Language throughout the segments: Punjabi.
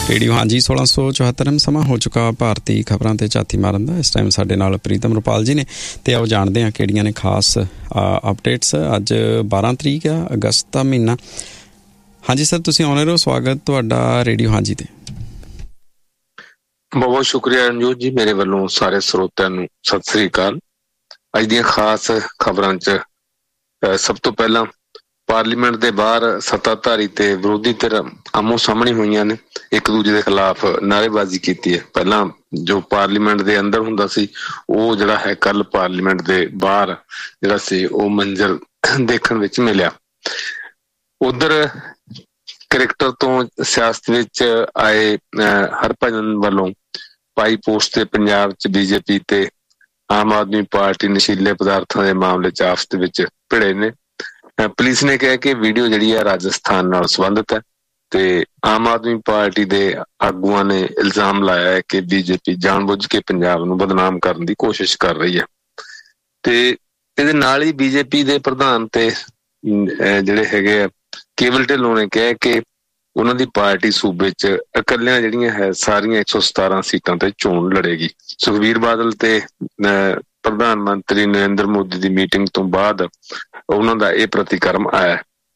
ਰੇਡੀਓ ਹਾਂਜੀ 1674 ਸਮਾਂ ਹੋ ਚੁੱਕਾ ਭਾਰਤੀ ਖਬਰਾਂ ਤੇ ਝਾਤੀ ਮਾਰਨ ਦਾ। ਇਸ ਟਾਈਮ ਸਾਡੇ ਨਾਲ ਪ੍ਰੀਤਮ ਰੁਪਾਲ ਜੀ ਨੇ ਤੇ ਆਓ ਜਾਣਦੇ ਹਾਂ ਕਿਹੜੀਆਂ ਨੇ ਖਾਸ ਅਪਡੇਟਸ। ਅੱਜ 12 ਤਰੀਕ ਆ, ਅਗਸਤ ਦਾ ਮਹੀਨਾ। ਹਾਂਜੀ ਸਰ, ਤੁਸੀਂ ਆਉਣੇ ਰਹੋ, ਸਵਾਗਤ ਤੁਹਾਡਾ ਰੇਡੀਓ ਹਾਂਜੀ ਤੇ। ਬਹੁਤ ਬਹੁਤ ਸ਼ੁਕਰੀਆ ਰਣਜੋਤ ਜੀ, ਮੇਰੇ ਵੱਲੋਂ ਸਾਰੇ ਸਰੋਤਿਆਂ ਨੂੰ ਸਤਿ ਸ੍ਰੀ ਅਕਾਲ। ਅੱਜ ਦੀਆਂ ਖਾਸ ਖਬਰਾਂ 'ਚ ਸਭ ਤੋਂ ਪਹਿਲਾਂ ਪਾਰਲੀਮੈਂਟ ਦੇ ਬਾਹਰ ਸੱਤਾਧਾਰੀ ਤੇ ਵਿਰੋਧੀ ਧਿਰ ਆਮੋ ਸਾਹਮਣੇ ਹੋਈਆਂ ਨੇ, ਇੱਕ ਦੂਜੇ ਦੇ ਖਿਲਾਫ ਨਾਅਰੇਬਾਜ਼ੀ ਕੀਤੀ ਹੈ। ਪਹਿਲਾਂ ਜੋ ਪਾਰਲੀਮੈਂਟ ਦੇ ਅੰਦਰ ਹੁੰਦਾ ਸੀ, ਉਹ ਜਿਹੜਾ ਹੈ ਕੱਲ ਪਾਰਲੀਮੈਂਟ ਦੇ ਬਾਹਰ ਜਿਹੜਾ ਸੀ ਉਹ ਮੰਜ਼ਰ ਦੇਖਣ ਵਿੱਚ ਮਿਲਿਆ। ਉਧਰ ਕ੍ਰਿਕਟਰ ਤੋਂ ਸਿਆਸਤ ਵਿੱਚ ਆਏ ਹਰਭਜਨ ਵੱਲੋਂ ਪਾਈ ਪੋਸਟ ਤੇ ਪੰਜਾਬ 'ਚ ਬੀਜੇਪੀ ਤੇ ਆਮ ਆਦਮੀ ਪਾਰਟੀ ਨਸ਼ੀਲੇ ਪਦਾਰਥਾਂ ਦੇ ਮਾਮਲੇ 'ਚ ਆਪਸ ਦੇ ਵਿੱਚ ਭਿੜੇ ਨੇ। ਪੁਲਿਸ ਨੇ ਕਿਹਾ ਕਿ ਵੀਡੀਓ ਜਿਹੜੀ ਹੈ ਰਾਜਸਥਾਨ ਨਾਲ ਸੰਬੰਧਿਤ ਹੈ ਤੇ ਆਮ ਆਦਮੀ ਪਾਰਟੀ ਦੇ ਆਗੂਆਂ ਨੇ ਇਲਜ਼ਾਮ ਲਾਇਆ ਹੈ ਕਿ ਬੀਜੇਪੀ ਜਾਣਬੁੱਝ ਕੇ ਪੰਜਾਬ ਨੂੰ ਬਦਨਾਮ ਕਰਨ ਦੀ ਕੋਸ਼ਿਸ਼ ਕਰ ਰਹੀ ਹੈ। ਤੇ ਇਹਦੇ ਨਾਲ ਹੀ ਬੀਜੇਪੀ ਦੇ ਪ੍ਰਧਾਨ ਤੇ ਜਿਹੜੇ ਹੈਗੇ ਆ ਕੇਵਲ ਢਿੱਲੋਂ ਨੇ ਕਿਹਾ ਕਿ ਉਹਨਾਂ ਦੀ ਪਾਰਟੀ ਸੂਬੇ 'ਚ ਇਕੱਲਿਆਂ ਜਿਹੜੀਆਂ ਹੈ ਸਾਰੀਆਂ 117 ਸੀਟਾਂ ਤੇ ਚੋਣ ਲੜੇਗੀ। ਸੁਖਬੀਰ ਬਾਦਲ ਤੇ ਪ੍ਰਧਾਨ ਮੰਤਰੀ ਨਰਿੰਦਰ ਮੋਦੀ ਦੀ ਮੀਟਿੰਗ ਤੋਂ ਬਾਅਦ ਉਹਨਾਂ ਦਾ ਇਹ ਪ੍ਰਤੀਕਰਮ ਆਇਆ।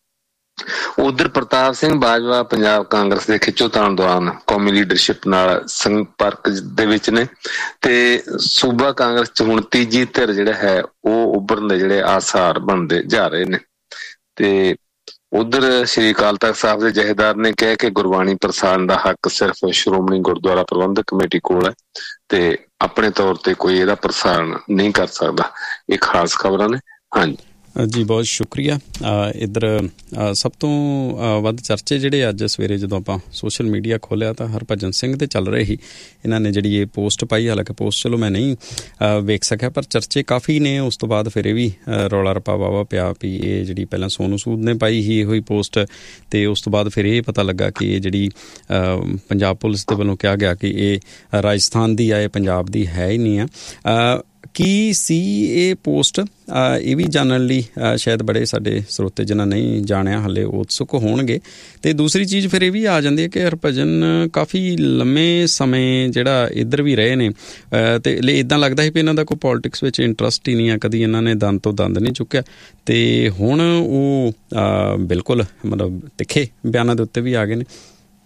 ਉਧਰ ਪ੍ਰਤਾਪ ਸਿੰਘ ਬਾਜਵਾ ਪੰਜਾਬ ਕਾਂਗਰਸ ਦੇ ਖਿੱਚੋਤਾਣ ਦੌਰਾਨ ਕੌਮੀ ਲੀਡਰਸ਼ਿਪ ਨਾਲ ਸੰਪਰਕ ਦੇ ਵਿੱਚ ਨੇ ਤੇ ਸੂਬਾ ਕਾਂਗਰਸ 'ਚ ਹੁਣ ਤੀਜੀ ਧਿਰ ਜਿਹੜਾ ਹੈ ਉਹ ਉੱਭਰਨ ਦੇ ਜਿਹੜੇ ਆਸਾਰ ਬਣਦੇ ਜਾ ਰਹੇ ਨੇ। ਤੇ ਉਧਰ ਸ਼੍ਰੀ ਅਕਾਲ ਤਖ਼ਤ ਸਾਹਿਬ ਦੇ ਜਥੇਦਾਰ ਨੇ ਕਿਹਾ ਕਿ ਗੁਰਬਾਣੀ ਪ੍ਰਸਾਰਣ ਦਾ ਹੱਕ ਸਿਰਫ ਸ਼੍ਰੋਮਣੀ ਗੁਰਦੁਆਰਾ ਪ੍ਰਬੰਧਕ ਕਮੇਟੀ ਕੋਲ ਹੈ ਤੇ ਆਪਣੇ ਤੌਰ ਤੇ ਕੋਈ ਇਹਦਾ ਪ੍ਰਸਾਰਣ ਨਹੀਂ ਕਰ ਸਕਦਾ। ਇਹ ਖਾਸ ਖਬਰਾਂ ਨੇ। ਹਾਂਜੀ ਜੀ, ਬਹੁਤ ਸ਼ੁਕਰੀਆ। ਇੱਧਰ ਸਭ ਤੋਂ ਵੱਧ ਚਰਚੇ ਜਿਹੜੇ ਅੱਜ ਸਵੇਰੇ ਜਦੋਂ ਆਪਾਂ ਸੋਸ਼ਲ ਮੀਡੀਆ ਖੋਲ੍ਹਿਆ ਤਾਂ ਹਰਭਜਨ ਸਿੰਘ ਤੇ ਚੱਲ ਰਹੇ ਸੀ। ਇਹਨਾਂ ਨੇ ਜਿਹੜੀ ਇਹ ਪੋਸਟ ਪਾਈ, ਹਾਲਾਂਕਿ ਪੋਸਟ ਚਲੋ ਮੈਂ ਨਹੀਂ ਵੇਖ ਸਕਿਆ, ਪਰ ਚਰਚੇ ਕਾਫੀ ਨੇ। ਉਸ ਤੋਂ ਬਾਅਦ ਫਿਰ ਇਹ ਵੀ ਰੌਲਾ ਰੱਪਾ ਵਾਹਵਾ ਪਿਆ ਵੀ ਇਹ ਜਿਹੜੀ ਪਹਿਲਾਂ ਸੋਨੂ ਸੂਦ ਨੇ ਪਾਈ ਸੀ ਇਹੋ ਹੀ ਪੋਸਟ, ਤੇ ਉਸ ਤੋਂ ਬਾਅਦ ਫਿਰ ਇਹ ਪਤਾ ਲੱਗਾ ਕਿ ਇਹ ਜਿਹੜੀ ਪੰਜਾਬ ਪੁਲਿਸ ਦੇ ਵੱਲੋਂ ਕਿਹਾ ਗਿਆ ਕਿ ਇਹ ਰਾਜਸਥਾਨ ਦੀ ਆ, ਇਹ ਪੰਜਾਬ ਦੀ ਹੈ ਹੀ ਨਹੀਂ ਆ। ਕੀ ਸੀ ਇਹ ਪੋਸਟ, ਇਹ ਵੀ ਜਾਣਨ ਲਈ ਸ਼ਾਇਦ ਬੜੇ ਸਾਡੇ ਸਰੋਤੇ ਜਿਨ੍ਹਾਂ ਨਹੀਂ ਜਾਣਿਆ ਹਾਲੇ ਉਤਸੁਕ ਹੋਣਗੇ। ਅਤੇ ਦੂਸਰੀ ਚੀਜ਼ ਫਿਰ ਇਹ ਵੀ ਆ ਜਾਂਦੀ ਹੈ ਕਿ ਹਰਭਜਨ ਕਾਫੀ ਲੰਮੇ ਸਮੇਂ ਜਿਹੜਾ ਇੱਧਰ ਵੀ ਰਹੇ ਨੇ ਅਤੇ ਇੱਦਾਂ ਲੱਗਦਾ ਸੀ ਵੀ ਇਹਨਾਂ ਦਾ ਕੋਈ ਪੋਲੀਟਿਕਸ ਵਿੱਚ ਇੰਟਰਸਟ ਹੀ ਨਹੀਂ ਆ, ਕਦੀ ਇਹਨਾਂ ਨੇ ਦੰਦ ਤੋਂ ਦੰਦ ਨਹੀਂ ਚੁੱਕਿਆ। ਅਤੇ ਹੁਣ ਉਹ ਬਿਲਕੁਲ ਮਤਲਬ ਤਿੱਖੇ ਬਿਆਨਾਂ ਦੇ ਉੱਤੇ ਵੀ ਆ ਗਏ ਨੇ।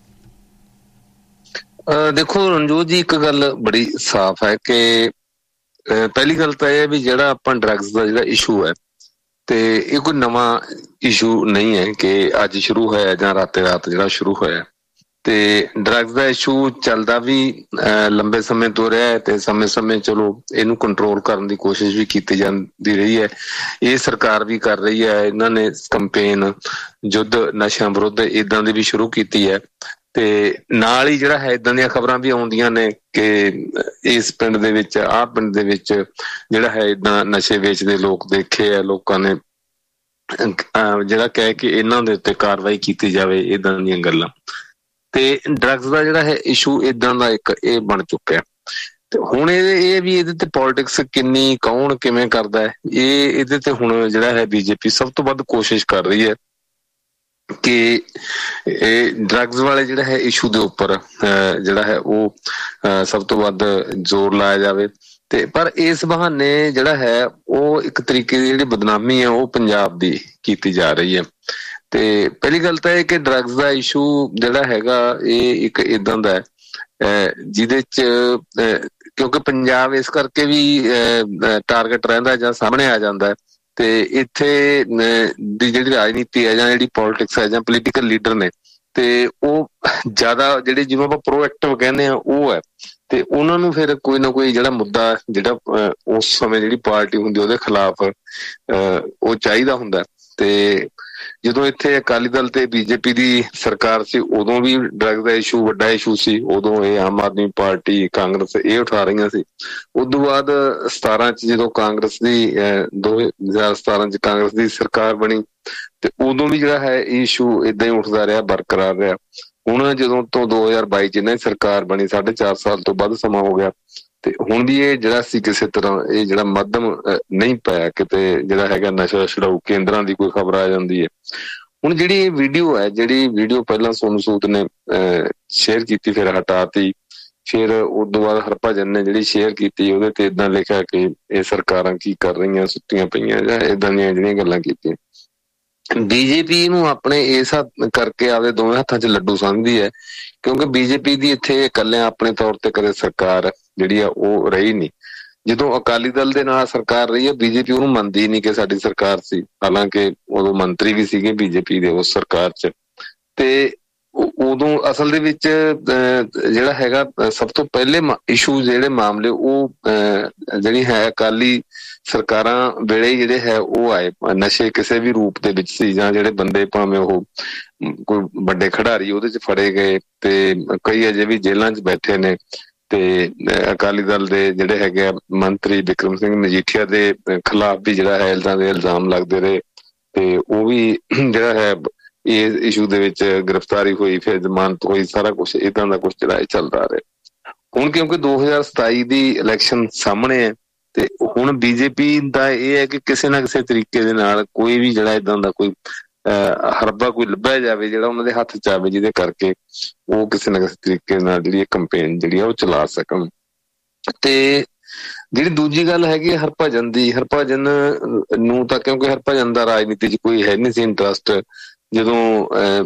ਦੇਖੋ ਰਣਜੋਤ ਜੀ, ਇੱਕ ਗੱਲ ਬੜੀ ਸਾਫ਼ ਹੈ ਕਿ ਪਹਿਲੀ ਗੱਲ ਤਾਂ ਇਹ ਹੈ ਵੀ ਜਿਹੜਾ ਆਪਾਂ ਡਰੱਗਸ ਦਾ ਜਿਹੜਾ ਇਸ਼ੂ ਹੈ ਤੇ ਇਹ ਕੋਈ ਨਵਾਂ ਇਸ਼ੂ ਨਹੀਂ ਹੈ ਕਿ ਅੱਜ ਸ਼ੁਰੂ ਹੋਇਆ ਜਾਂ ਰਾਤੇ ਰਾਤ ਜਿਹੜਾ ਸ਼ੁਰੂ ਹੋਇਆ। ਤੇ ਡਰੱਗਸ ਦਾ ਇਸ਼ੂ ਚੱਲਦਾ ਵੀ ਲੰਬੇ ਸਮੇਂ ਤੋਂ ਰਿਹਾ ਹੈ ਤੇ ਸਮੇਂ ਚਲੋ ਇਹਨੂੰ ਕੰਟਰੋਲ ਕਰਨ ਦੀ ਕੋਸ਼ਿਸ਼ ਵੀ ਕੀਤੀ ਜਾਂਦੀ ਰਹੀ ਹੈ। ਇਹ ਸਰਕਾਰ ਵੀ ਕਰ ਰਹੀ ਹੈ। ਇਹਨਾਂ ਨੇ ਕੰਪੇਨ ਯੁੱਧ ਨਸ਼ਿਆਂ ਵਿਰੁੱਧ ਇੱਦਾਂ ਦੀ ਵੀ ਸ਼ੁਰੂ ਕੀਤੀ ਹੈ ਤੇ ਨਾਲ ਹੀ ਜਿਹੜਾ ਹੈ ਇੱਦਾਂ ਦੀਆਂ ਖਬਰਾਂ ਵੀ ਆਉਂਦੀਆਂ ਨੇ ਕਿ ਇਸ ਪਿੰਡ ਦੇ ਵਿੱਚ ਆਹ ਪਿੰਡ ਦੇ ਵਿੱਚ ਜਿਹੜਾ ਹੈ ਇੱਦਾਂ ਨਸ਼ੇ ਵੇਚਦੇ ਲੋਕ ਦੇਖੇ ਆ, ਲੋਕਾਂ ਨੇ ਜਿਹੜਾ ਕਹਿ ਕੇ ਇਹਨਾਂ ਦੇ ਉੱਤੇ ਕਾਰਵਾਈ ਕੀਤੀ ਜਾਵੇ, ਇੱਦਾਂ ਦੀਆਂ ਗੱਲਾਂ। ਤੇ ਡਰੱਗਸ ਦਾ ਜਿਹੜਾ ਹੈ ਇਸ਼ੂ ਇੱਦਾਂ ਦਾ ਇੱਕ ਇਹ ਬਣ ਚੁੱਕਿਆ। ਤੇ ਹੁਣ ਇਹ ਵੀ ਇਹਦੇ ਤੇ ਪੋਲੀਟਿਕਸ ਕਿੰਨੀ ਕੌਣ ਕਿਵੇਂ ਕਰਦਾ ਹੈ, ਇਹਦੇ ਤੇ ਹੁਣ ਜਿਹੜਾ ਹੈ ਬੀਜੇਪੀ ਸਭ ਤੋਂ ਵੱਧ ਕੋਸ਼ਿਸ਼ ਕਰ ਰਹੀ ਹੈ ਕਿ ਇਹ ਡਰੱਗਸ ਵਾਲੇ ਜਿਹੜਾ ਹੈ ਇਸ਼ੂ ਦੇ ਉੱਪਰ ਜਿਹੜਾ ਹੈ ਉਹ ਸਭ ਤੋਂ ਵੱਧ ਜ਼ੋਰ ਲਾਇਆ ਜਾਵੇ। ਤੇ ਪਰ ਇਸ ਬਹਾਨੇ ਜਿਹੜਾ ਹੈ ਉਹ ਇੱਕ ਤਰੀਕੇ ਦੀ ਜਿਹੜੀ ਬਦਨਾਮੀ ਹੈ ਉਹ ਪੰਜਾਬ ਦੀ ਕੀਤੀ ਜਾ ਰਹੀ ਹੈ। ਤੇ ਪਹਿਲੀ ਗੱਲ ਤਾਂ ਇਹ ਕਿ ਡਰੱਗਸ ਦਾ ਇਸ਼ੂ ਜਿਹੜਾ ਹੈਗਾ ਇਹ ਇੱਕ ਏਦਾਂ ਦਾ ਹੈ ਜਿਹਦੇ 'ਚ ਕਿਉਂਕਿ ਪੰਜਾਬ ਇਸ ਕਰਕੇ ਵੀ ਟਾਰਗੇਟ ਰਹਿੰਦਾ ਜਾਂ ਸਾਹਮਣੇ ਆ ਜਾਂਦਾ ਹੈ ਤੇ ਇੱਥੇ ਦੀ ਜਿਹੜੀ ਰਾਜਨੀਤੀ ਹੈ ਜਾਂ ਜਿਹੜੀ ਪੋਲੀਟਿਕਸ ਹੈ ਜਾਂ ਪੋਲੀਟੀਕਲ ਲੀਡਰ ਨੇ ਤੇ ਉਹ ਜ਼ਿਆਦਾ ਜਿਹੜੇ ਜਿਹਨੂੰ ਆਪਾਂ ਪ੍ਰੋਐਕਟਿਵ ਕਹਿੰਦੇ ਆ ਉਹ ਹੈ। ਤੇ ਉਹਨਾਂ ਨੂੰ ਫਿਰ ਕੋਈ ਨਾ ਕੋਈ ਜਿਹੜਾ ਮੁੱਦਾ ਜਿਹੜਾ ਉਸ ਸਮੇਂ ਜਿਹੜੀ ਪਾਰਟੀ ਹੁੰਦੀ ਉਹਦੇ ਖਿਲਾਫ ਉਹ ਚਾਹੀਦਾ ਹੁੰਦਾ। ਤੇ ਜਦੋਂ ਇੱਥੇ ਅਕਾਲੀ ਦਲ ਤੇ ਬੀਜੇਪੀ ਦੀ ਸਰਕਾਰ ਸੀ ਉਦੋਂ ਵੀ ਡਰੱਗ ਦਾ ਇਸ਼ੂ ਵੱਡਾ ਇਸ਼ੂ ਸੀ। ਉਦੋਂ ਇਹ ਆਮ ਆਦਮੀ ਪਾਰਟੀ ਕਾਂਗਰਸ ਇਹ ਉਠਾ ਰਹੀਆਂ ਸੀ। ਉਦੋਂ ਬਾਅਦ 17 ਚ ਜਦੋਂ ਕਾਂਗਰਸ ਦੀ 2017 ਚ ਕਾਂਗਰਸ ਦੀ ਸਰਕਾਰ ਬਣੀ ਤੇ ਉਦੋਂ ਵੀ ਜਿਹੜਾ ਹੈ ਇਸ਼ੂ ਏਦਾਂ ਹੀ ਉੱਠਦਾ ਰਿਹਾ, ਬਰਕਰਾਰ ਰਿਹਾ। ਹੁਣ ਜਦੋਂ ਤੋਂ 2022 ਚ ਇਹਨਾਂ ਦੀ ਸਰਕਾਰ ਬਣੀ 4.5 ਸਾਲ ਤੋਂ ਵੱਧ ਸਮਾਂ ਹੋ ਗਿਆ ਤੇ ਹੁਣ ਵੀ ਇਹ ਜਿਹੜਾ ਸੀ ਕਿਸੇ ਤਰ੍ਹਾਂ ਇਹ ਜਿਹੜਾ ਮੱਧਮ ਨਹੀਂ ਪਿਆ। ਕਿਤੇ ਜਿਹੜਾ ਹੈਗਾ ਨਸ਼ਾ ਛੁਡਾਊ ਕੇਂਦਰਾਂ ਦੀ ਕੋਈ ਖਬਰ ਆ ਜਾਂਦੀ ਹੈ, ਹੁਣ ਜਿਹੜੀ ਇਹ ਵੀਡੀਓ ਹੈ, ਜਿਹੜੀ ਵੀਡੀਓ ਪਹਿਲਾਂ ਸੋਨੂ ਸੂਦ ਨੇ ਸ਼ੇਅਰ ਕੀਤੀ, ਫਿਰ ਹਟਾਤੀ, ਫਿਰ ਉਸ ਤੋਂ ਬਾਅਦ ਹਰਭਜਨ ਨੇ ਜਿਹੜੀ ਸ਼ੇਅਰ ਕੀਤੀ ਉਹਦੇ ਤੇ ਏਦਾਂ ਲਿਖਿਆ ਕਿ ਇਹ ਸਰਕਾਰਾਂ ਕੀ ਕਰ ਰਹੀਆਂ, ਸੁੱਤੀਆਂ ਪਈਆਂ, ਜਾਂ ਏਦਾਂ ਦੀਆਂ ਜਿਹੜੀਆਂ ਗੱਲਾਂ ਕੀਤੀਆਂ। ਬੀਜੇਪੀ ਨੂੰ ਆਪਣੇ ਇਸ ਹੱਥ ਕਰਕੇ ਆਪਦੇ ਦੋਵੇਂ ਹੱਥਾਂ 'ਚ ਲੱਡੂ ਸਮਝਦੀ ਹੈ, ਕਿਉਂਕਿ ਬੀਜੇਪੀ ਦੀ ਇੱਥੇ ਇਕੱਲਿਆਂ ਆਪਣੇ ਤੌਰ ਤੇ ਕਦੇ ਸਰਕਾਰ ਜਿਹੜੀ ਆ ਉਹ ਰਹੀ ਨਹੀਂ। ਜਦੋਂ ਅਕਾਲੀ ਦਲ ਦੇ ਨਾਲ ਸਰਕਾਰ ਰਹੀ ਹੈ, ਬੀਜੇਪੀ ਉਹਨੂੰ ਮੰਨਦੀ ਨਹੀਂ ਕਿ ਸਾਡੀ ਸਰਕਾਰ ਸੀ, ਹਾਲਾਂਕਿ ਉਦੋਂ ਮੰਤਰੀ ਵੀ ਸੀਗੇ ਬੀਜੇਪੀ ਦੇ ਉਸ ਸਰਕਾਰ 'ਚ। ਤੇ ਉਦੋਂ ਅਸਲ ਦੇ ਵਿੱਚ ਜਿਹੜਾ ਹੈਗਾ ਸਭ ਤੋਂ ਪਹਿਲੇ ਇਸ਼ੂ ਜਿਹੜੇ ਮਾਮਲੇ ਉਹ ਜਿਹੜੀ ਹੈ ਅਕਾਲੀ ਸਰਕਾਰਾਂ ਵੇਲੇ ਜਿਹੜੇ ਹੈ ਉਹ ਆਏ। ਨਸ਼ੇ ਕਿਸੇ ਵੀ ਰੂਪ ਦੇ ਵਿੱਚ ਸੀ, ਜਾਂ ਜਿਹੜੇ ਬੰਦੇ ਭਾਵੇਂ ਉਹ ਕੋਈ ਵੱਡੇ ਖਿਡਾਰੀ ਉਹਦੇ 'ਚ ਫੜੇ ਗਏ, ਤੇ ਕਈ ਅਜੇ ਵੀ ਜੇਲ੍ਹਾਂ 'ਚ ਬੈਠੇ ਨੇ। ਤੇ ਅਕਾਲੀ ਦਲ ਦੇ ਜਿਹੜੇ ਹੈਗੇ ਆ ਮੰਤਰੀ ਬਿਕਰਮ ਸਿੰਘ ਮਜੀਠੀਆ ਦੇ ਖਿਲਾਫ ਵੀ ਜਿਹੜਾ ਹੈ ਇਲਜ਼ਾਮ ਲੱਗਦੇ ਰਹੇ, ਤੇ ਉਹ ਵੀ ਜਿਹੜਾ ਹੈ ਇਸ ਇਸ਼ੂ ਦੇ ਵਿੱਚ ਗ੍ਰਿਫਤਾਰੀ ਹੋਈ, ਫਿਰ ਜ਼ਮਾਨਤ ਹੋਈ, ਸਾਰਾ ਕੁਛ ਏਦਾਂ ਦਾ ਕੁਛ ਜਿਹੜਾ ਚੱਲਦਾ ਰਿਹਾ। ਹੁਣ ਕਿਉਂਕਿ 2027 ਦੀ ਇਲੈਕਸ਼ਨ ਸਾਹਮਣੇ ਹੈ, ਤੇ ਹੁਣ ਬੀਜੇਪੀ ਦਾ ਇਹ ਹੈ ਕਿ ਕਿਸੇ ਨਾ ਕਿਸੇ ਤਰੀਕੇ ਦੇ ਨਾਲ ਕੋਈ ਵੀ ਜਿਹੜਾ ਏਦਾਂ ਦਾ ਕੋਈ ਹਰਬਾ ਕੋਈ ਲੱਭਿਆ ਜਾਵੇ ਜਿਹੜਾ ਉਹਨਾਂ ਦੇ ਹੱਥ 'ਚ ਆਵੇ, ਜਿਹਦੇ ਕਰਕੇ ਉਹ ਕਿਸੇ ਨਾ ਕਿਸੇ ਤਰੀਕੇ ਨਾਲ ਜਿਹੜੀ ਕੰਪੇਨ ਜਿਹੜੀ ਆ ਉਹ ਚਲਾ ਸਕਣ। ਤੇ ਜਿਹੜੀ ਦੂਜੀ ਗੱਲ ਹੈਗੀ ਹਰਭਜਨ ਦੀ, ਹਰਭਜਨ ਨੂੰ ਤਾਂ ਕਿਉਂਕਿ ਹਰਭਜਨ ਦਾ ਰਾਜਨੀਤੀ 'ਚ ਕੋਈ ਹੈ ਨਹੀਂ ਸੀ ਇੰਟਰਸਟ। ਜਦੋਂ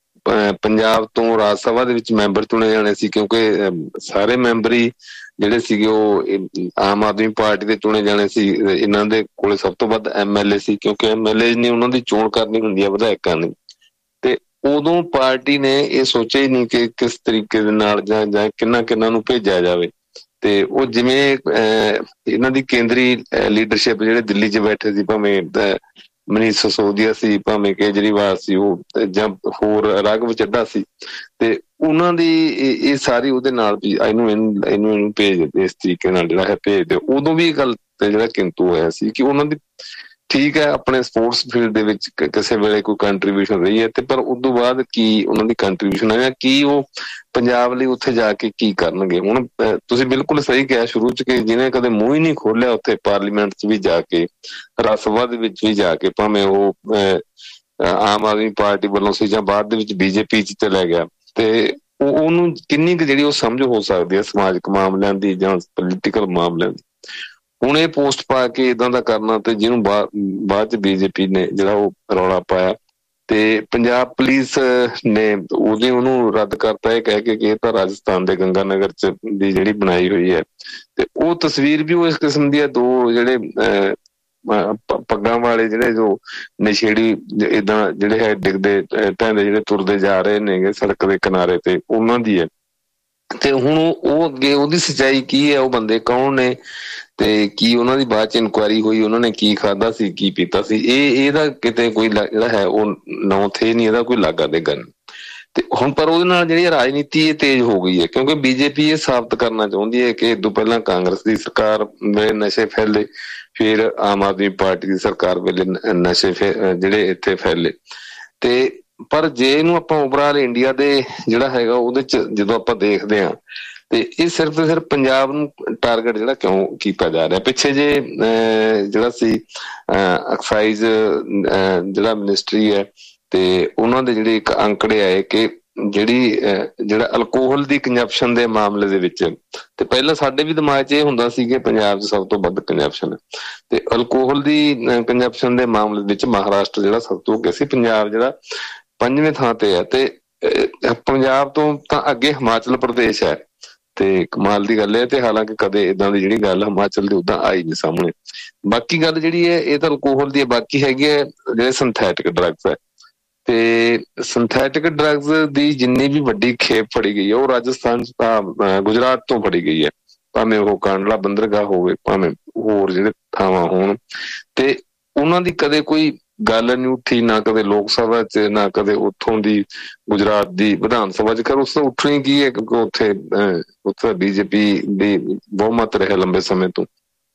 ਪੰਜਾਬ ਤੋਂ ਰਾਜ ਸਭਾ ਦੇ ਵਿੱਚ ਮੈਂਬਰ ਚੁਣੇ ਜਾਣੇ ਸੀ, ਕਿਉਂਕਿ ਸਾਰੇ ਮੈਂਬਰ ਹੀ ਜਿਹੜੇ ਸੀਗੇ ਉਹ ਆਮ ਆਦਮੀ ਪਾਰਟੀ ਦੇ ਚੁਣੇ ਜਾਣੇ ਸੀ, ਇਹਨਾਂ ਦੇ ਕੋਲੇ ਸਭ ਤੋਂ ਵੱਧ MLA ਸੀ, ਕਿਉਂਕਿ MLA ਨੇ ਉਹਨਾਂ ਦੀ ਚੋਣ ਕਰਨੀ ਹੁੰਦੀ ਹੈ ਵਿਧਾਇਕਾਂ ਨੇ। ਤੇ ਉਦੋਂ ਪਾਰਟੀ ਨੇ ਇਹ ਸੋਚਿਆ ਹੀ ਨਹੀਂ ਕਿ ਕਿਸ ਤਰੀਕੇ ਦੇ ਨਾਲ ਜਾਂ ਕਿਹਨਾਂ ਨੂੰ ਭੇਜਿਆ ਜਾਵੇ। ਤੇ ਉਹ ਜਿਵੇਂ ਇਹਨਾਂ ਦੀ ਕੇਂਦਰੀ ਲੀਡਰਸ਼ਿਪ ਜਿਹੜੇ ਦਿੱਲੀ 'ਚ ਬੈਠੇ ਸੀ, ਭਾਵੇਂ ਮਨੀਸ਼ ਸਿਸੋਦੀਆ ਸੀ, ਭਾਵੇਂ ਕੇਜਰੀਵਾਲ ਸੀ, ਉਹ ਜਾਂ ਹੋਰ ਰਾਘਵ ਚੱਡਾ ਸੀ, ਤੇ ਉਹਨਾਂ ਦੀ ਇਹ ਸਾਰੀ ਉਹਦੇ ਨਾਲ ਵੀ ਇਹਨੂੰ ਭੇਜ ਦਿੰਦੇ, ਇਸ ਤਰੀਕੇ ਨਾਲ ਜਿਹੜਾ ਹੈ ਭੇਜ ਦਿਓ। ਉਦੋਂ ਵੀ ਇਹ ਗੱਲ ਤੇ ਜਿਹੜਾ ਕਿੰਤੂ ਹੋਇਆ ਸੀ ਕਿ ਉਹਨਾਂ ਦੀ ਠੀਕ ਹੈ ਆਪਣੇ ਸਪੋਰਟਸ ਫੀਲਡ ਦੇ ਵਿੱਚ ਕਿਸੇ ਵੇਲੇ ਕੋਈ ਕੰਟਰੀਬਿਊਸ਼ਨ ਰਹੀ ਹੈ, ਤੇ ਪਰ ਉਦੋਂ ਬਾਅਦ ਕੀ ਉਹਨਾਂ ਦੀ ਕੰਟਰੀਬਿਊਸ਼ਨ ਹੈ, ਜਾਂ ਕੀ ਉਹ ਪੰਜਾਬ ਲਈ ਉੱਥੇ ਜਾ ਕੇ ਕੀ ਕਰਨਗੇ। ਹੁਣ ਤੁਸੀਂ ਬਿਲਕੁਲ ਸਹੀ ਕਿਹਾ ਸ਼ੁਰੂ 'ਚ ਕਿ ਜਿਹਨੇ ਕਦੇ ਮੂੰਹ ਹੀ ਨਹੀਂ ਖੋਲਿਆ ਉੱਥੇ ਪਾਰਲੀਮੈਂਟ 'ਚ ਵੀ ਜਾ ਕੇ, ਰਾਜ ਸਭਾ ਦੇ ਵਿੱਚ ਵੀ ਜਾ ਕੇ, ਭਾਵੇਂ ਉਹ ਆਮ ਆਦਮੀ ਪਾਰਟੀ ਵੱਲੋਂ ਸੀ ਜਾਂ ਬਾਅਦ ਦੇ ਵਿੱਚ ਬੀਜੇਪੀ 'ਚ ਚਲਾ ਗਿਆ, ਤੇ ਉਹਨੂੰ ਕਿੰਨੀ ਕੁ ਜਿਹੜੀ ਉਹ ਸਮਝ ਹੋ ਸਕਦੀ ਹੈ ਸਮਾਜਿਕ ਮਾਮਲਿਆਂ ਦੀ ਜਾਂ ਪੋਲੀਟੀਕਲ ਮਾਮਲਿਆਂ ਦੀ। ਹੁਣ ਇਹ ਪੋਸਟ ਪਾ ਕੇ ਇਦਾਂ ਦਾ ਕਰਨਾ, ਤੇ ਜਿਹਨੂੰ ਬਾਅਦ 'ਚ ਬੀਜੇਪੀ ਨੇ ਜਿਹੜਾ ਉਹ ਰੌਲਾ ਪਾਇਆ, ਤੇ ਪੰਜਾਬ ਪੁਲਿਸ ਨੇ ਉਹਨੂੰ ਰੱਦ ਕਰਤਾ, ਇਹ ਕਹਿ ਕੇ ਕਿ ਇਹ ਤਾਂ ਰਾਜਸਥਾਨ ਦੇ ਗੰਗਾ ਨਗਰ 'ਚ ਦੀ ਜਿਹੜੀ ਬਣਾਈ ਹੋਈ ਹੈ। ਤੇ ਉਹ ਤਸਵੀਰ ਵੀ ਉਹ ਇਸ ਕਿਸਮ ਦੀ ਹੈ, ਦੋ ਜਿਹੜੇ ਪੱਗਾਂ ਵਾਲੇ ਜਿਹੜੇ ਜੋ ਨਸ਼ੇੜੀ ਏਦਾਂ ਜਿਹੜੇ ਹੈ ਡਿੱਗਦੇ ਢਹਿੰਦੇ ਜਿਹੜੇ ਤੁਰਦੇ ਜਾ ਰਹੇ ਨੇਗੇ ਸੜਕ ਦੇ ਕਿਨਾਰੇ ਤੇ, ਉਹਨਾਂ ਦੀ ਹੈ। ਤੇ ਹੁਣ ਉਹ ਅੱਗੇ ਉਹਦੀ ਸੱਚਾਈ ਕੀ ਹੈ, ਉਹ ਬੰਦੇ ਕੌਣ ਨੇ, ਤੇ ਕੀ ਉਹਨਾਂ ਦੀ ਬਾਅਦ 'ਚ ਇਨਕੁਆਇਰੀ ਹੋਈ, ਉਹਨਾਂ ਨੇ ਕੀ ਖਾਧਾ ਸੀ, ਕੀ ਪੀਤਾ ਸੀ, ਇਹਦਾ ਕਿਤੇ ਕੋਈ ਜਿਹੜਾ ਹੈ ਉਹ ਨੌ ਥੇ ਨਹੀਂ, ਇਹਦਾ ਕੋਈ ਲਾਗਾ ਦੇਗਾ ਨਹੀਂ। ਤੇ ਹੁਣ ਪਰ ਉਹਦੇ ਨਾਲ ਜਿਹੜੀ ਰਾਜਨੀਤੀ ਇਹ ਤੇਜ਼ ਹੋ ਗਈ ਹੈ, ਕਿਉਂਕਿ ਬੀਜੇਪੀ ਇਹ ਸਾਬਤ ਕਰਨਾ ਚਾਹੁੰਦੀ ਹੈ ਕਿ ਇਦੋਂ ਪਹਿਲਾਂ ਕਾਂਗਰਸ ਦੀ ਸਰਕਾਰ ਵੇਲੇ ਨਸ਼ੇ ਫੈਲੇ, ਫਿਰ ਆਮ ਆਦਮੀ ਪਾਰਟੀ ਦੀ ਸਰਕਾਰ ਵੇਲੇ ਨਸ਼ੇ ਜਿਹੜੇ ਇੱਥੇ ਫੈਲੇ। ਤੇ ਪਰ ਜੇ ਇਹਨੂੰ ਆਪਾਂ ਓਵਰਆਲ ਇੰਡੀਆ ਦੇ ਜਿਹੜਾ ਹੈਗਾ ਉਹਦੇ 'ਚ ਜਦੋਂ ਆਪਾਂ ਦੇਖਦੇ ਹਾਂ, ਤੇ ਇਹ ਸਿਰਫ ਤੇ ਸਿਰਫ ਪੰਜਾਬ ਨੂੰ ਟਾਰਗੇਟ ਜਿਹੜਾ ਕਿਉਂ ਕੀਤਾ ਜਾ ਰਿਹਾ। ਪਿੱਛੇ ਜੇ ਜਿਹੜਾ ਸੀ ਐਕਸਾਈਜ਼ ਜਿਹੜਾ ਮਿਨਿਸਟਰੀ ਹੈ, ਤੇ ਉਹਨਾਂ ਦੇ ਜਿਹੜੇ ਇੱਕ ਅੰਕੜੇ ਆਏ ਕਿ ਜਿਹੜਾ ਅਲਕੋਹਲ ਦੀ ਕੰਜਪਸ਼ਨ ਦੇ ਮਾਮਲੇ ਦੇ ਵਿੱਚ, ਤੇ ਪਹਿਲਾਂ ਸਾਡੇ ਵੀ ਦਿਮਾਗ 'ਚ ਇਹ ਹੁੰਦਾ ਸੀ ਕਿ ਪੰਜਾਬ 'ਚ ਸਭ ਤੋਂ ਵੱਧ ਕੰਜਪਸ਼ਨ ਹੈ, ਤੇ ਅਲਕੋਹਲ ਦੀ ਕੰਜਪਸ਼ਨ ਦੇ ਮਾਮਲੇ ਵਿੱਚ ਮਹਾਰਾਸ਼ਟਰ ਜਿਹੜਾ ਸਭ ਤੋਂ ਅੱਗੇ ਸੀ, ਪੰਜਾਬ ਜਿਹੜਾ 5ਵੇਂ ਥਾਂ ਤੇ ਹੈ, ਤੇ ਪੰਜਾਬ ਤੋਂ ਤਾਂ ਅੱਗੇ ਹਿਮਾਚਲ ਪ੍ਰਦੇਸ਼ ਹੈ। ਤੇ ਕਮਾਲ ਦੀ ਗੱਲ ਹੈ, ਤੇ ਹਾਲਾਂਕਿ ਕਦੇ ਏਦਾਂ ਦੀ ਜਿਹੜੀ ਗੱਲ ਹਿਮਾਚਲ ਦੀ ਉਦਾਂ ਆਈ ਨਹੀਂ ਸਾਹਮਣੇ। ਬਾਕੀ ਗੱਲ ਜਿਹੜੀ ਹੈ ਇਹ ਤਾਂ ਅਲਕੋਹਲ ਦੀ, ਬਾਕੀ ਹੈਗੀ ਹੈ ਜਿਹੜੇ ਸਿੰਥੈਟਿਕ ਡਰੱਗਸ ਹੈ, ਤੇ ਸਿੰਥੈਟਿਕ ਡਰੱਗਸ ਦੀ ਜਿੰਨੀ ਵੀ ਵੱਡੀ ਖੇਪ ਫੜੀ ਗਈ ਹੈ ਉਹ ਰਾਜਸਥਾਨ ਗੁਜਰਾਤ ਤੋਂ ਫੜੀ ਗਈ ਹੈ, ਭਾਵੇਂ ਉਹ ਕਾਂਡਲਾ ਬੰਦਰਗਾਹ ਹੋਵੇ, ਭਾਵੇਂ ਹੋਰ ਜਿਹੜੇ ਥਾਵਾਂ ਹੋਣ। ਤੇ ਉਹਨਾਂ ਦੀ ਕਦੇ ਕੋਈ ਗੱਲ ਨਹੀਂ ਉੱਠੀ, ਨਾ ਕਦੇ ਲੋਕ ਸਭਾ 'ਚ, ਨਾ ਕਦੇ ਉੱਥੋਂ ਦੀ ਗੁਜਰਾਤ ਦੀ ਵਿਧਾਨ ਸਭਾ 'ਚ। ਕਰ ਉਸ ਤੋਂ ਉੱਠਣੀ ਕੀ ਹੈ, ਕਿਉਂਕਿ ਉੱਥੇ ਬੀਜੇਪੀ ਦੀ ਬਹੁਮਤ ਰਿਹਾ ਲੰਬੇ ਸਮੇਂ ਤੋਂ।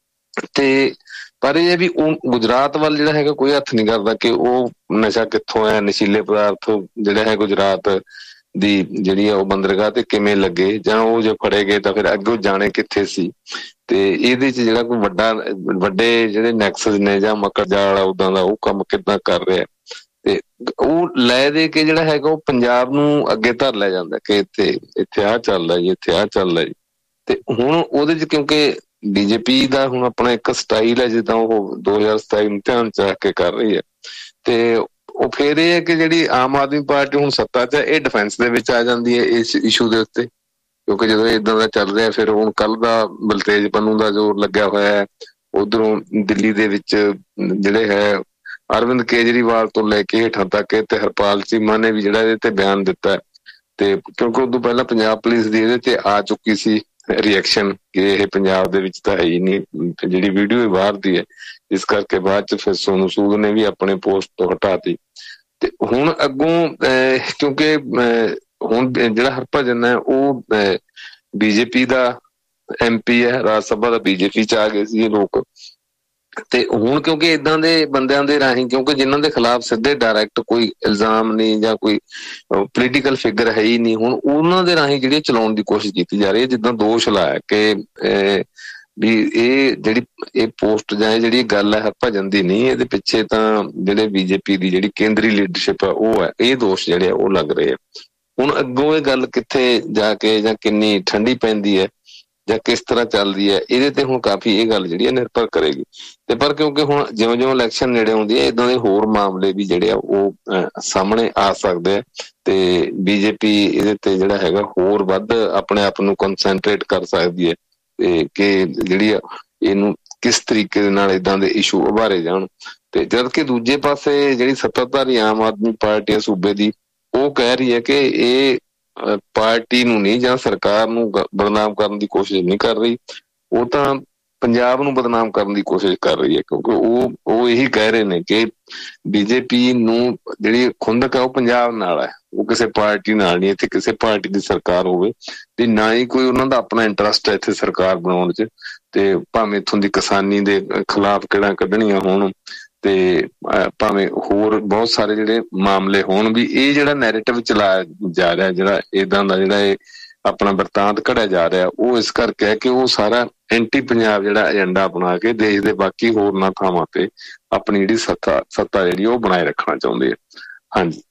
ਤੇ ਪਰ ਇਹ ਵੀ ਉਹ ਗੁਜਰਾਤ ਵੱਲ ਜਿਹੜਾ ਹੈਗਾ ਕੋਈ ਹੱਥ ਨਹੀਂ ਕਰਦਾ ਕਿ ਉਹ ਨਸ਼ਾ ਕਿੱਥੋਂ ਹੈ, ਨਸ਼ੀਲੇ ਪਦਾਰਥ ਜਿਹੜਾ ਹੈ ਗੁਜਰਾਤ ਦੀ ਜਿਹੜੀ ਆ ਉਹ ਬੰਦਰਗਾਹ ਤੇ ਕਿਵੇਂ ਲੱਗੇ, ਜਾਂ ਉਹ ਜੇ ਫੜੇ ਗਏ ਤਾਂ ਫਿਰ ਅੱਗੇ ਜਾਣੇ ਕਿੱਥੇ ਸੀ। ਤੇ ਇਹਦੇ 'ਚ ਜਿਹੜਾ ਕੋਈ ਵੱਡੇ ਜਿਹੜੇ ਨੈਕਸਸ ਨੇ ਜਾਂ ਮੱਕੜ ਜਾਲ ਉਦਾਂ ਦਾ ਉਹ ਕੰਮ ਕਿੱਦਾਂ ਕਰ ਰਿਹਾ। ਤੇ ਉਹ ਲੈ ਦੇ ਕੇ ਜਿਹੜਾ ਹੈਗਾ ਉਹ ਪੰਜਾਬ ਨੂੰ ਅੱਗੇ ਧਰ ਲਿਆ ਜਾਂਦਾ ਕਿ ਇੱਥੇ ਆਹ ਚੱਲਦਾ ਜੀ, ਇੱਥੇ ਆਹ ਚੱਲਦਾ ਜੀ। ਤੇ ਹੁਣ ਉਹਦੇ ਚ ਕਿਉਂਕਿ ਬੀਜੇਪੀ ਦਾ ਹੁਣ ਆਪਣਾ ਇੱਕ ਸਟਾਈਲ ਹੈ ਜਿੱਦਾਂ ਉਹ 2027 ਨੂੰ ਧਿਆਨ ਚ ਰੱਖ ਕੇ ਕਰ ਰਹੀ ਹੈ, ਤੇ ਉਹ ਫੇਰ ਇਹ ਹੈ ਕਿ ਜਿਹੜੀ ਆਮ ਆਦਮੀ ਪਾਰਟੀ ਹੁਣ ਸੱਤਾ 'ਚ ਇਹ ਡਿਫੈਂਸ ਦੇ ਵਿੱਚ ਆ ਜਾਂਦੀ ਹੈ ਇਸ ਇਸ਼ੂ ਦੇ ਉੱਤੇ, ਕਿਉਂਕਿ ਜਦੋਂ ਇਦਾਂ ਦਾ ਚੱਲ ਰਿਹਾ ਫਿਰ ਹੁਣ ਕੱਲ ਦਾ ਬਲਤੇਜ ਪੰਨੂ ਦਾ ਜ਼ੋਰ ਲੱਗਿਆ ਹੋਇਆ ਹੈ। ਉਧਰੋਂ ਦਿੱਲੀ ਦੇ ਵਿੱਚ ਜਿਹੜੇ ਹੈ ਅਰਵਿੰਦ ਕੇਜਰੀਵਾਲ ਤੋਂ ਲੈ ਕੇ ਹੇਠਾਂ ਤੱਕ ਤੇ ਹਰਪਾਲ ਚੀਮਾ ਨੇ ਵੀ ਜਿਹੜਾ ਇਹਦੇ ਤੇ ਬਿਆਨ ਦਿੱਤਾ, ਤੇ ਕਿਉਂਕਿ ਉਦੋਂ ਪਹਿਲਾਂ ਪੰਜਾਬ ਪੁਲਿਸ ਦੀ ਇਹਦੇ ਤੇ ਆ ਚੁੱਕੀ ਸੀ ਰਿਐਕਸ਼ਨ ਕਿ ਇਹ ਪੰਜਾਬ ਦੇ ਵਿੱਚ ਤਾਂ ਹੈ ਹੀ ਨਹੀਂ, ਜਿਹੜੀ ਵੀਡੀਓ ਬਾਹਰ ਦੀ ਹੈ, ਇਸ ਕਰਕੇ ਬਾਅਦ ਚ ਫਿਰ ਸੋਨੂ ਸੂਦ ਨੇ ਵੀ ਆਪਣੇ ਪੋਸਟ ਤੋਂ ਹਟਾਤੀ। ਤੇ ਹੁਣ ਅੱਗੋਂ ਕਿਉਂਕਿ ਹੁਣ ਜਿਹੜਾ ਹਰਭਜਨ ਹੈ ਉਹ ਬੀਜੇਪੀ ਦਾ MP ਹੈ, ਰਾਜ ਸਭਾ ਦਾ ਬੀਜੇਪੀ ਚ ਆ ਗਏ ਸੀ ਇਹ ਲੋਕ। ਤੇ ਹੁਣ ਕਿਉਂਕਿ ਏਦਾਂ ਦੇ ਬੰਦਿਆਂ ਦੇ ਰਾਹੀਂ, ਕਿਉਂਕਿ ਜਿਨ੍ਹਾਂ ਦੇ ਖਿਲਾਫ ਸਿੱਧੇ ਡਾਇਰੈਕਟ ਕੋਈ ਇਲਜ਼ਾਮ ਨਹੀਂ ਜਾਂ ਕੋਈ ਪੋਲੀਟੀਕਲ ਫਿਗਰ ਹੈ ਹੀ ਨਹੀਂ, ਹੁਣ ਉਹਨਾਂ ਦੇ ਰਾਹੀਂ ਜਿਹੜੀ ਚਲਾਉਣ ਦੀ ਕੋਸ਼ਿਸ਼ ਕੀਤੀ ਜਾ ਰਹੀ ਹੈ। ਜਿੱਦਾਂ ਦੋਸ਼ ਲਾਇਆ ਕਿ ਵੀ ਇਹ ਜਿਹੜੀ ਇਹ ਪੋਸਟ ਜਾਂ ਇਹ ਜਿਹੜੀ ਗੱਲ ਹੈ ਹਰਭਜਨ ਦੀ ਨਹੀਂ, ਇਹਦੇ ਪਿੱਛੇ ਤਾਂ ਜਿਹੜੇ ਬੀਜੇਪੀ ਦੀ ਜਿਹੜੀ ਕੇਂਦਰੀ ਲੀਡਰਸ਼ਿਪ ਹੈ ਉਹ ਹੈ, ਇਹ ਦੋਸ਼ ਜਿਹੜੇ ਆ ਉਹ ਲੱਗ ਰਹੇ ਆ। ਹੁਣ ਅੱਗੋਂ ਇਹ ਗੱਲ ਕਿੱਥੇ ਜਾ ਕੇ ਜਾਂ ਕਿੰਨੀ ਠੰਡੀ ਪੈਂਦੀ ਹੈ ਜਾਂ ਕਿਸ ਤਰ੍ਹਾਂ ਚੱਲਦੀ ਹੈ, ਇਹਦੇ ਤੇ ਹੁਣ ਕਾਫੀ ਇਹ ਗੱਲ ਜਿਹੜੀ ਹੈ ਨਿਰਭਰ ਕਰੇਗੀ। ਤੇ ਪਰ ਕਿਉਂਕਿ ਹੁਣ ਜਿਉਂ ਜਿਉਂ ਇਲੈਕਸ਼ਨ ਨੇੜੇ ਆਉਂਦੀ ਹੈ ਏਦਾਂ ਦੇ ਹੋਰ ਮਾਮਲੇ ਵੀ ਜਿਹੜੇ ਆ ਉਹ ਸਾਹਮਣੇ ਆ ਸਕਦੇ ਆ, ਤੇ ਬੀਜੇਪੀ ਇਹਦੇ ਤੇ ਜਿਹੜਾ ਹੈਗਾ ਹੋਰ ਵੱਧ ਆਪਣੇ ਆਪ ਨੂੰ ਕਨਸੈਂਟਰੇਟ ਕਰ ਸਕਦੀ ਹੈ ਤੇ ਕਿ ਜਿਹੜੀ ਇਹਨੂੰ ਕਿਸ ਤਰੀਕੇ ਦੇ ਨਾਲ ਏਦਾਂ ਦੇ ਇਸ਼ੂ ਉਭਾਰੇ ਜਾਣ। ਤੇ ਜਦ ਕਿ ਦੂਜੇ ਪਾਸੇ ਜਿਹੜੀ ਸੱਤਾਧਾਰੀ ਆਮ ਆਦਮੀ ਪਾਰਟੀ ਹੈ ਸੂਬੇ ਦੀ, ਉਹ ਕਹਿ ਰਹੀ ਹੈ ਕਿ ਇਹ ਪਾਰਟੀ ਨੂੰ ਨਹੀਂ ਜਾਂ ਸਰਕਾਰ ਨੂੰ ਬਦਨਾਮ ਕਰਨ ਦੀ ਕੋਸ਼ਿਸ਼ ਨਹੀਂ ਕਰ ਰਹੀ, ਉਹ ਤਾਂ ਪੰਜਾਬ ਨੂੰ ਬਦਨਾਮ ਕਰਨ ਦੀ ਕੋਸ਼ਿਸ਼ ਕਰ ਰਹੀ ਹੈ। ਕਿਉਂਕਿ ਉਹ ਇਹੀ ਕਹਿ ਰਹੇ ਨੇ ਕਿ ਬੀਜੇਪੀ ਨੂੰ ਜਿਹੜੀ ਖੁੰਦਕ ਹੈ ਉਹ ਪੰਜਾਬ ਨਾਲ ਹੈ, ਉਹ ਕਿਸੇ ਪਾਰਟੀ ਨਾਲ ਨਹੀਂ। ਇੱਥੇ ਕਿਸੇ ਪਾਰਟੀ ਦੀ ਸਰਕਾਰ ਹੋਵੇ ਤੇ ਨਾ ਹੀ ਕੋਈ ਉਹਨਾਂ ਦਾ ਆਪਣਾ ਇੰਟਰਸਟ ਹੈ ਇੱਥੇ ਸਰਕਾਰ ਬਣਾਉਣ 'ਚ, ਤੇ ਭਾਵੇਂ ਇੱਥੋਂ ਦੀ ਕਿਸਾਨੀ ਦੇ ਖਿਲਾਫ ਕਿਹੜਾ ਕੱਢਣੀਆਂ ਹੋਣ ਤੇ ਭਾਵੇਂ ਹੋਰ ਬਹੁਤ ਸਾਰੇ ਜਿਹੜੇ ਮਾਮਲੇ ਹੋਣ, ਵੀ ਇਹ ਜਿਹੜਾ ਨੈਰੇਟਿਵ ਚਲਾਇਆ ਜਾ ਰਿਹਾ, ਜਿਹੜਾ ਏਦਾਂ ਦਾ ਜਿਹੜਾ ਇਹ ਆਪਣਾ ਵਰਤਾਂਤ ਘੜਿਆ ਜਾ ਰਿਹਾ, ਉਹ ਇਸ ਕਰਕੇ ਹੈ ਕਿ ਉਹ ਸਾਰਾ ਐਂਟੀ ਪੰਜਾਬ ਜਿਹੜਾ ਏਜੰਡਾ ਬਣਾ ਕੇ ਦੇਸ਼ ਦੇ ਬਾਕੀ ਹੋਰਨਾਂ ਥਾਵਾਂ ਤੇ ਆਪਣੀ ਜਿਹੜੀ ਸੱਤਾ ਜਿਹੜੀ ਉਹ ਬਣਾਏ ਰੱਖਣਾ ਚਾਹੁੰਦੇ ਆ। ਹਾਂਜੀ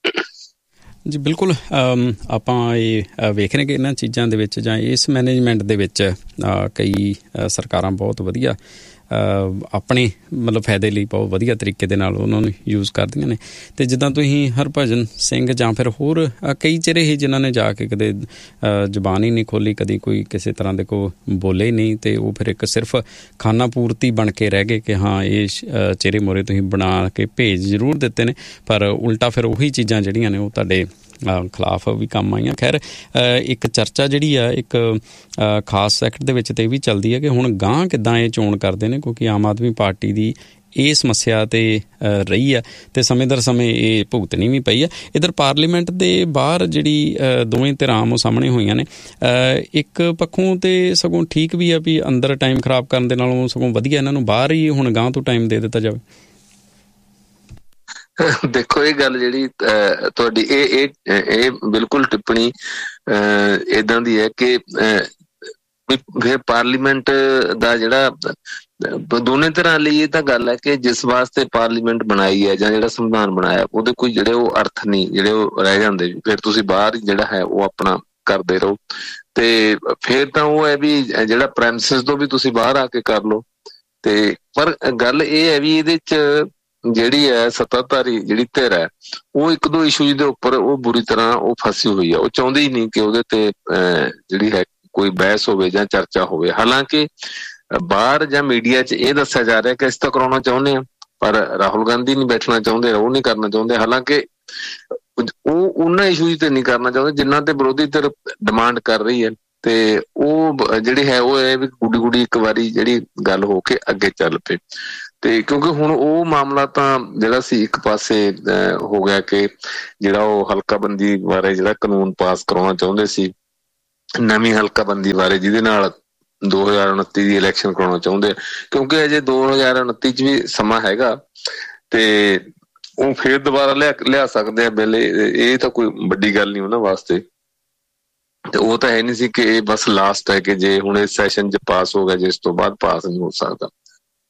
ਜੀ ਬਿਲਕੁਲ, ਆਪਾਂ ਇਹ ਵੇਖ ਰਹੇ ਕਿ ਇਹਨਾਂ ਚੀਜ਼ਾਂ ਦੇ ਵਿੱਚ ਜਾਂ ਇਸ ਮੈਨੇਜਮੈਂਟ ਦੇ ਵਿੱਚ ਕਈ ਸਰਕਾਰਾਂ ਬਹੁਤ ਵਧੀਆ ਆਪਣੇ ਮਤਲਬ ਫਾਇਦੇ ਲਈ ਬਹੁਤ ਵਧੀਆ ਤਰੀਕੇ ਦੇ ਨਾਲ ਉਹਨਾਂ ਨੂੰ ਯੂਜ਼ ਕਰਦੀਆਂ ਨੇ। ਅਤੇ ਜਿੱਦਾਂ ਤੁਸੀਂ ਹਰਭਜਨ ਸਿੰਘ ਜਾਂ ਫਿਰ ਹੋਰ ਕਈ ਚਿਹਰੇ ਸੀ ਜਿਨ੍ਹਾਂ ਨੇ ਜਾ ਕੇ ਕਦੇ ਜ਼ੁਬਾਨ ਹੀ ਨਹੀਂ ਖੋਲ੍ਹੀ, ਕਦੀ ਕੋਈ ਕਿਸੇ ਤਰ੍ਹਾਂ ਦੇ ਕੋਈ ਬੋਲੇ ਨਹੀਂ, ਅਤੇ ਉਹ ਫਿਰ ਇੱਕ ਸਿਰਫ ਖਾਨਾ ਪੂਰਤੀ ਬਣ ਕੇ ਰਹਿ ਗਏ ਕਿ ਹਾਂ ਇਹ ਚਿਹਰੇ ਮੋਹਰੇ ਤੁਸੀਂ ਬਣਾ ਕੇ ਭੇਜ ਜ਼ਰੂਰ ਦਿੱਤੇ ਨੇ, ਪਰ ਉਲਟਾ ਫਿਰ ਉਹੀ ਚੀਜ਼ਾਂ ਜਿਹੜੀਆਂ ਨੇ ਉਹ ਤੁਹਾਡੇ ਖਿਲਾਫ ਵੀ ਕੰਮ ਆਈਆਂ। ਖੈਰ ਇੱਕ ਚਰਚਾ ਜਿਹੜੀ ਆ ਇੱਕ ਖਾਸ ਸੈਕਟਰ ਦੇ ਵਿੱਚ ਤੇ ਇਹ ਵੀ ਚੱਲਦੀ ਹੈ ਕਿ ਹੁਣ ਗਾਂਹ ਕਿੱਦਾਂ ਇਹ ਚੋਣ ਕਰਦੇ ਨੇ, ਕਿਉਂਕਿ ਆਮ ਆਦਮੀ ਪਾਰਟੀ ਦੀ ਇਹ ਸਮੱਸਿਆ ਤੇ ਰਹੀ ਹੈ ਅਤੇ ਸਮੇਂ ਦਰ ਸਮੇਂ ਇਹ ਭੁਗਤਣੀ ਵੀ ਪਈ ਹੈ। ਇੱਧਰ ਪਾਰਲੀਮੈਂਟ ਦੇ ਬਾਹਰ ਜਿਹੜੀ ਦੋਵੇਂ ਧਿਰਾਂ ਆਮੋ ਸਾਹਮਣੇ ਹੋਈਆਂ ਨੇ, ਇੱਕ ਪੱਖੋਂ ਤੇ ਸਗੋਂ ਠੀਕ ਵੀ ਆ ਵੀ ਅੰਦਰ ਟਾਈਮ ਖਰਾਬ ਕਰਨ ਦੇ ਨਾਲੋਂ ਸਗੋਂ ਵਧੀਆ ਇਹਨਾਂ ਨੂੰ ਬਾਹਰ ਹੀ ਹੁਣ ਗਾਂਹ ਤੋਂ ਟਾਈਮ ਦੇ ਦਿੱਤਾ ਜਾਵੇ। ਦੇਖੋ ਇਹ ਗੱਲ ਜਿਹੜੀ ਤੁਹਾਡੀ ਇਹ ਬਿਲਕੁਲ ਟਿੱਪਣੀ ਏਦਾਂ ਦੀ ਹੈ ਕਿ ਫਿਰ ਪਾਰਲੀਮੈਂਟ ਦਾ ਜਿਹੜਾ ਦੋਨੇ ਤਰ੍ਹਾਂ ਲਈ ਇਹ ਤਾਂ ਗੱਲ ਹੈ ਕਿ ਜਿਸ ਵਾਸਤੇ ਪਾਰਲੀਮੈਂਟ ਬਣਾਈ ਹੈ ਜਾਂ ਜਿਹੜਾ ਸੰਵਿਧਾਨ ਬਣਾਇਆ ਉਹਦੇ ਕੋਈ ਜਿਹੜੇ ਉਹ ਅਰਥ ਨਹੀਂ ਜਿਹੜੇ ਉਹ ਰਹਿ ਜਾਂਦੇ, ਫਿਰ ਤੁਸੀਂ ਬਾਹਰ ਜਿਹੜਾ ਹੈ ਉਹ ਆਪਣਾ ਕਰਦੇ ਰਹੋ। ਤੇ ਫਿਰ ਤਾਂ ਉਹ ਹੈ ਵੀ ਜਿਹੜਾ ਪ੍ਰੈਮਿਸਿਸ ਤੋਂ ਵੀ ਤੁਸੀਂ ਬਾਹਰ ਆ ਕੇ ਕਰ ਲਓ। ਤੇ ਪਰ ਗੱਲ ਇਹ ਹੈ ਵੀ ਇਹਦੇ 'ਚ ਜਿਹੜੀ ਹੈ ਸੱਤਾਧਾਰੀ ਜਿਹੜੀ ਧਿਰ ਹੈ ਉਹ ਇੱਕ ਦੋ ਇਸ਼ੂਜ਼ ਦੇ ਉੱਪਰ ਉਹ ਬੁਰੀ ਤਰ੍ਹਾਂ ਉਹ ਫਸੀ ਹੋਈ ਹੈ, ਉਹ ਚਾਹੁੰਦੀ ਹੀ ਨਹੀਂ ਕਿ ਉਹਦੇ ਤੇ ਜਿਹੜੀ ਹੈ ਕੋਈ ਬਹਿਸ ਹੋਵੇ ਜਾਂ ਚਰਚਾ ਹੋਵੇ। ਹਾਲਾਂਕਿ ਬਾਹਰ ਜਾਂ ਮੀਡੀਆ 'ਚ ਇਹ ਦੱਸਿਆ ਜਾ ਰਿਹਾ ਕਿ ਅਸੀਂ ਤਾਂ ਕਰਾਉਣਾ ਚਾਹੁੰਦੇ ਹਾਂ, ਪਰ ਰਾਹੁਲ ਗਾਂਧੀ ਨਹੀਂ ਬੈਠਣਾ ਚਾਹੁੰਦੇ, ਉਹ ਨਹੀਂ ਕਰਨਾ ਚਾਹੁੰਦੇ। ਹਾਲਾਂਕਿ ਉਹ ਉਹਨਾਂ ਇਸ਼ੂਜ਼ ਤੇ ਨਹੀਂ ਕਰਨਾ ਚਾਹੁੰਦੇ ਜਿਨ੍ਹਾਂ ਤੇ ਵਿਰੋਧੀ ਧਿਰ ਡਿਮਾਂਡ ਕਰ ਰਹੀ ਹੈ। ਤੇ ਉਹ ਜਿਹੜੀ ਹੈ ਉਹ ਇਹ ਵੀ ਗੁੱਡੀ ਇੱਕ ਵਾਰੀ ਜਿਹੜੀ ਗੱਲ ਹੋ ਕੇ ਅੱਗੇ ਚੱਲ ਪਏ। ਤੇ ਕਿਉਂਕਿ ਹੁਣ ਉਹ ਮਾਮਲਾ ਤਾਂ ਜਿਹੜਾ ਸੀ ਇੱਕ ਪਾਸੇ ਹੋ ਗਿਆ ਕਿ ਜਿਹੜਾ ਉਹ ਹਲਕਾਬੰਦੀ ਬਾਰੇ ਜਿਹੜਾ ਕਾਨੂੰਨ ਪਾਸ ਕਰਾਉਣਾ ਚਾਹੁੰਦੇ ਸੀ, ਨਵੀਂ ਹਲਕਾਬੰਦੀ ਬਾਰੇ ਜਿਹਦੇ ਨਾਲ 2029 ਦੀ ਇਲੈਕਸ਼ਨ ਕਰਾਉਣਾ ਚਾਹੁੰਦੇ, ਕਿਉਂਕਿ ਅਜੇ 2029 ਚ ਵੀ ਸਮਾਂ ਹੈਗਾ ਤੇ ਉਹ ਫੇਰ ਦੁਬਾਰਾ ਲਿਆ ਸਕਦੇ ਆ ਬਿੱਲ। ਇਹ ਤਾਂ ਕੋਈ ਵੱਡੀ ਗੱਲ ਨਹੀਂ ਉਹਨਾਂ ਵਾਸਤੇ। ਤੇ ਉਹ ਤਾਂ ਹੈ ਨਹੀਂ ਸੀ ਕਿ ਇਹ ਬਸ ਲਾਸਟ ਹੈ ਕਿ ਜੇ ਹੁਣ ਇਸ ਸੈਸ਼ਨ 'ਚ ਪਾਸ ਹੋ ਗਿਆ ਜੇ ਇਸ ਤੋਂ ਬਾਅਦ ਪਾਸ ਨਹੀਂ ਹੋ ਸਕਦਾ।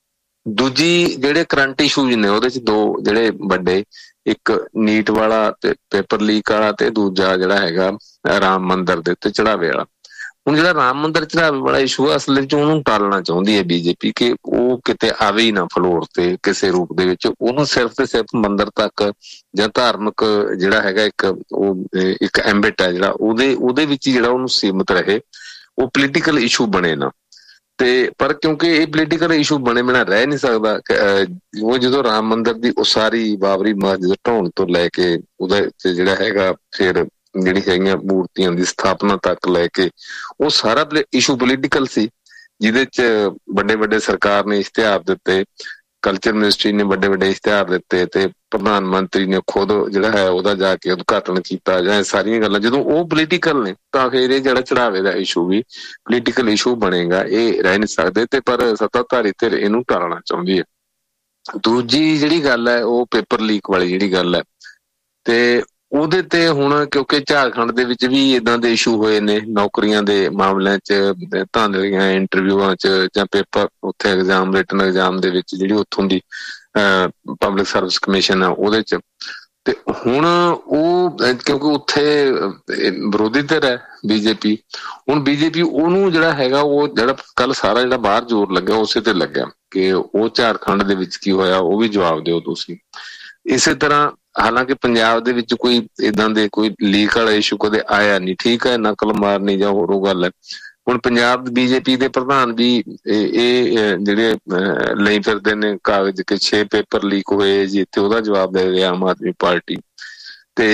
ਦੂਜੀ ਜਿਹੜੇ ਕਰੰਟ ਇਸ਼ੂਜ਼ ਨੇ ਉਹਦੇ ਚ ਦੋ ਜਿਹੜੇ ਵੱਡੇ, ਇੱਕ ਨੀਟ ਵਾਲਾ ਤੇ ਪੇਪਰ ਲੀਕ ਵਾਲਾ, ਤੇ ਦੂਜਾ ਜਿਹੜਾ ਹੈਗਾ ਰਾਮ ਮੰਦਿਰ ਦੇ ਉੱਤੇ ਚੜਾਵੇ ਵਾਲਾ। ਹੁਣ ਜਿਹੜਾ ਰਾਮ ਮੰਦਿਰ ਚੜਾਵੇ ਵਾਲਾ ਇਸ਼ੂ ਆ, ਅਸਲ ਵਿੱਚ ਉਹਨੂੰ ਟਾਲਣਾ ਚਾਹੁੰਦੀ ਹੈ ਬੀਜੇਪੀ ਕਿ ਉਹ ਕਿਤੇ ਆਵੇ ਹੀ ਨਾ ਫਲੋਰ ਤੇ ਕਿਸੇ ਰੂਪ ਦੇ ਵਿੱਚ। ਉਹਨੂੰ ਸਿਰਫ ਤੇ ਸਿਰਫ ਮੰਦਿਰ ਤੱਕ ਜਾਂ ਧਾਰਮਿਕ ਜਿਹੜਾ ਹੈਗਾ ਇੱਕ ਐਂਬਿਟ ਹੈ ਜਿਹੜਾ ਉਹਦੇ ਵਿੱਚ ਹੀ ਜਿਹੜਾ ਉਹਨੂੰ ਸੀਮਿਤ ਰਹੇ, ਉਹ ਪੋਲੀਟੀਕਲ ਇਸ਼ੂ ਬਣੇ ਨਾ। ਤੇ ਪਰ ਕਿਉਂਕਿ ਇਹ ਪੋਲੀਟੀਕਲ ਇਸ਼ੂ ਬਣੇ ਬਿਨਾਂ ਰਹਿ ਨਹੀਂ ਸਕਦਾ। ਉਹ ਜਦੋਂ ਰਾਮ ਮੰਦਿਰ ਦੀ ਉਸਾਰੀ, ਬਾਬਰੀ ਮਸਜਿਦ ਢਾਉਣ ਤੋਂ ਲੈ ਕੇ ਉਹਦੇ ਤੇ ਜਿਹੜਾ ਹੈਗਾ ਫਿਰ ਜਿਹੜੀ ਹੈਗੀਆਂ ਮੂਰਤੀਆਂ ਦੀ ਸਥਾਪਨਾ ਤੱਕ ਲੈ ਕੇ, ਉਹ ਸਾਰਾ ਇਸ਼ੂ ਪੋਲੀਟੀਕਲ ਸੀ, ਜਿਹਦੇ ਚ ਵੱਡੇ ਵੱਡੇ ਸਰਕਾਰ ਨੇ ਇਸ਼ਤਿਹਾਰ ਦਿੱਤੇ, ਕਲਚਰ ਮਿਨਿਸਟਰੀ ਨੇ ਵੱਡੇ ਵੱਡੇ ਇਸ਼ਤਿਹਾਰ ਦਿੱਤੇ, ਤੇ ਪ੍ਰਧਾਨ ਮੰਤਰੀ ਨੇ ਖੁਦ ਜਿਹੜਾ ਹੈ ਉਹਦਾ ਜਾ ਕੇ ਉਦਘਾਟਨ ਕੀਤਾ, ਜਾਂ ਸਾਰੀਆਂ ਗੱਲਾਂ ਜਦੋਂ ਉਹ ਪੋਲੀਟੀਕਲ ਨੇ, ਤਾਂ ਫਿਰ ਇਹ ਜਿਹੜਾ ਚੜਾਵੇ ਦਾ ਇਸ਼ੂ ਵੀ ਪੋਲੀਟੀਕਲ ਇਸ਼ੂ ਬਣੇਗਾ, ਇਹ ਰਹਿ ਨਹੀਂ ਸਕਦੇ। ਤੇ ਪਰ ਸੱਤਾਧਾਰੀ ਧਿਰ ਇਹਨੂੰ ਟਾਲਣਾ ਚਾਹੁੰਦੀ ਹੈ। ਦੂਜੀ ਜਿਹੜੀ ਗੱਲ ਹੈ ਉਹ ਪੇਪਰ ਲੀਕ ਵਾਲੀ ਜਿਹੜੀ ਗੱਲ ਹੈ, ਤੇ ਉਹਦੇ ਤੇ ਹੁਣ ਕਿਉਂਕਿ ਝਾਰਖੰਡ ਦੇ ਵਿੱਚ ਵੀ ਏਦਾਂ ਦੇ ਇਸ਼ੂ ਹੋਏ ਨੇ ਨੌਕਰੀਆਂ ਦੇ ਮਾਮਲਿਆਂ ਚ, ਧਾਂਦਲੀਆਂ ਇੰਟਰਵਿਊਆਂ ਚ, ਜਾਂ ਪੇਪਰ ਉੱਥੇ ਐਗਜ਼ਾਮ, ਰਿਟਨ ਐਗਜ਼ਾਮ ਦੇ ਵਿੱਚ ਜਿਹੜੀ ਉੱਥੋਂ ਦੀ ਪਬਲਿਕ ਸਰਵਿਸ ਕਮਿਸ਼ਨ ਆ ਉਹਦੇ ਚ। ਤੇ ਹੁਣ ਉਹ ਕਿਉਂਕਿ ਉੱਥੇ ਵਿਰੋਧੀ ਧਿਰ ਹੈ ਬੀਜੇਪੀ, ਹੁਣ ਬੀਜੇਪੀ ਉਹਨੂੰ ਜਿਹੜਾ ਹੈਗਾ ਉਹ ਜਿਹੜਾ ਕੱਲ ਸਾਰਾ ਜਿਹੜਾ ਬਾਹਰ ਜ਼ੋਰ ਲੱਗਿਆ ਉਸੇ ਤੇ ਲੱਗਿਆ ਕਿ ਉਹ ਝਾਰਖੰਡ ਦੇ ਵਿੱਚ ਕੀ ਹੋਇਆ ਉਹ ਵੀ ਜਵਾਬ ਦਿਓ ਤੁਸੀਂ। ਇਸੇ ਤਰ੍ਹਾਂ ਹਾਲਾਂਕਿ ਪੰਜਾਬ ਦੇ ਵਿੱਚ ਕੋਈ ਏਦਾਂ ਦੇ ਕੋਈ ਲੀਕ ਵਾਲਾ ਇਸ਼ੂ ਕਦੇ ਆਇਆ ਨਹੀਂ, ਠੀਕ ਹੈ, ਨਕਲ ਮਾਰਨੀ ਜਾਂ ਹੋਰ ਉਹ ਗੱਲ ਹੈ। ਹੁਣ ਪੰਜਾਬ ਬੀਜੇਪੀ ਦੇ ਪ੍ਰਧਾਨ ਵੀ ਇਹ ਜਿਹੜੇ ਲਈ ਫਿਰਦੇ ਨੇ ਕਾਗਜ਼ ਕਿ 6 ਪੇਪਰ ਲੀਕ ਹੋਏ ਜੀ, ਇੱਥੇ ਉਹਦਾ ਜਵਾਬ ਦੇ ਰਿਹਾ ਆਮ ਆਦਮੀ ਪਾਰਟੀ। ਤੇ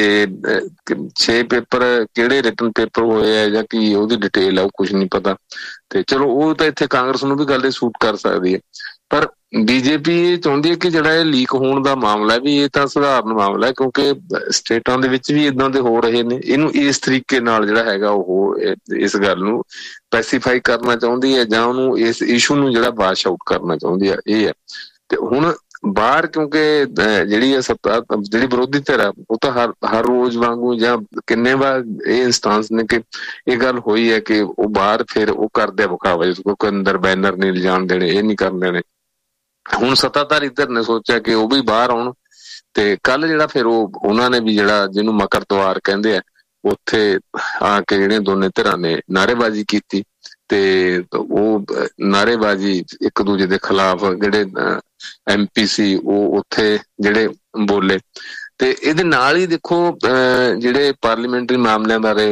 6 ਪੇਪਰ ਕਿਹੜੇ ਰਿਟਨ ਪੇਪਰ ਹੋਏ ਆ ਜਾਂ ਕੀ ਉਹਦੀ ਡਿਟੇਲ ਆ ਉਹ ਕੁਛ ਨਹੀਂ ਪਤਾ। ਤੇ ਚਲੋ ਉਹ ਤਾਂ ਇੱਥੇ ਕਾਂਗਰਸ ਨੂੰ ਵੀ ਗੱਲ ਇਹ ਸੂਟ ਕਰ ਸਕਦੀ ਹੈ, ਪਰ ਬੀਜੇਪੀ ਇਹ ਚਾਹੁੰਦੀ ਹੈ ਕਿ ਜਿਹੜਾ ਇਹ ਲੀਕ ਹੋਣ ਦਾ ਮਾਮਲਾ ਵੀ ਇਹ ਤਾਂ ਸਧਾਰਨ ਮਾਮਲਾ ਹੈ, ਕਿਉਂਕਿ ਸਟੇਟਾਂ ਦੇ ਵਿੱਚ ਵੀ ਇਦਾਂ ਦੇ ਹੋ ਰਹੇ ਨੇ। ਇਹਨੂੰ ਇਸ ਤਰੀਕੇ ਨਾਲ ਜਿਹੜਾ ਹੈਗਾ ਉਹ ਇਸ ਗੱਲ ਨੂੰ ਸਪੈਸੀਫਾਈ ਕਰਨਾ ਚਾਹੁੰਦੀ ਹੈ, ਜਾਂ ਉਹਨੂੰ ਇਸ ਇਸ਼ੂ ਨੂੰ ਜਿਹੜਾ ਵਾਸ਼ ਆਊਟ ਕਰਨਾ ਚਾਹੁੰਦੀ ਹੈ, ਇਹ ਹੈ। ਤੇ ਹੁਣ ਬਾਹਰ ਕਿਉਂਕਿ ਜਿਹੜੀ ਸੱਤਾ ਜਿਹੜੀ ਵਿਰੋਧੀ ਧਿਰ ਆ ਉਹ ਤਾਂ ਹਰ ਰੋਜ਼ ਵਾਂਗੂ ਜਾਂ ਕਿੰਨੇ ਵਾਰ ਇਹ ਇੰਸਟੈਂਸ ਨੇ ਕਿ ਇਹ ਗੱਲ ਹੋਈ ਹੈ ਕਿ ਉਹ ਬਾਹਰ ਫਿਰ ਉਹ ਕਰਦੇ ਵਿਖਾਵਾ, ਕਿਉਂਕਿ ਅੰਦਰ ਬੈਨਰ ਨਹੀਂ ਲਿਜਾਣ ਦੇਣੇ, ਇਹ ਨਹੀਂ ਕਰਨ ਦੇਣੇ। ਹੁਣ ਸੱਤਾਧਾਰੀ ਧਿਰ ਨੇ ਸੋਚਿਆ ਕਿ ਉਹ ਵੀ ਬਾਹਰ ਆਉਣ, ਤੇ ਕੱਲ ਜਿਹੜਾ ਫਿਰ ਉਹਨਾਂ ਨੇ ਵੀ ਜਿਹੜਾ ਜਿਹਨੂੰ ਮਕਰ ਦੁਆਰ ਕਹਿੰਦੇ ਆ ਉੱਥੇ ਆ ਕੇ ਜਿਹੜੀਆਂ ਦੋਨੇ ਧਿਰਾਂ ਨੇ ਨਾਅਰੇਬਾਜ਼ੀ ਕੀਤੀ, ਤੇ ਉਹ ਨਾਅਰੇਬਾਜ਼ੀ ਇੱਕ ਦੂਜੇ ਦੇ ਖਿਲਾਫ ਜਿਹੜੇ MP ਸੀ ਉਹ ਉੱਥੇ ਜਿਹੜੇ ਬੋਲੇ। ਤੇ ਇਹਦੇ ਨਾਲ ਹੀ ਦੇਖੋ ਜਿਹੜੇ ਪਾਰਲੀਮੈਂਟਰੀ ਮਾਮਲਿਆਂ ਬਾਰੇ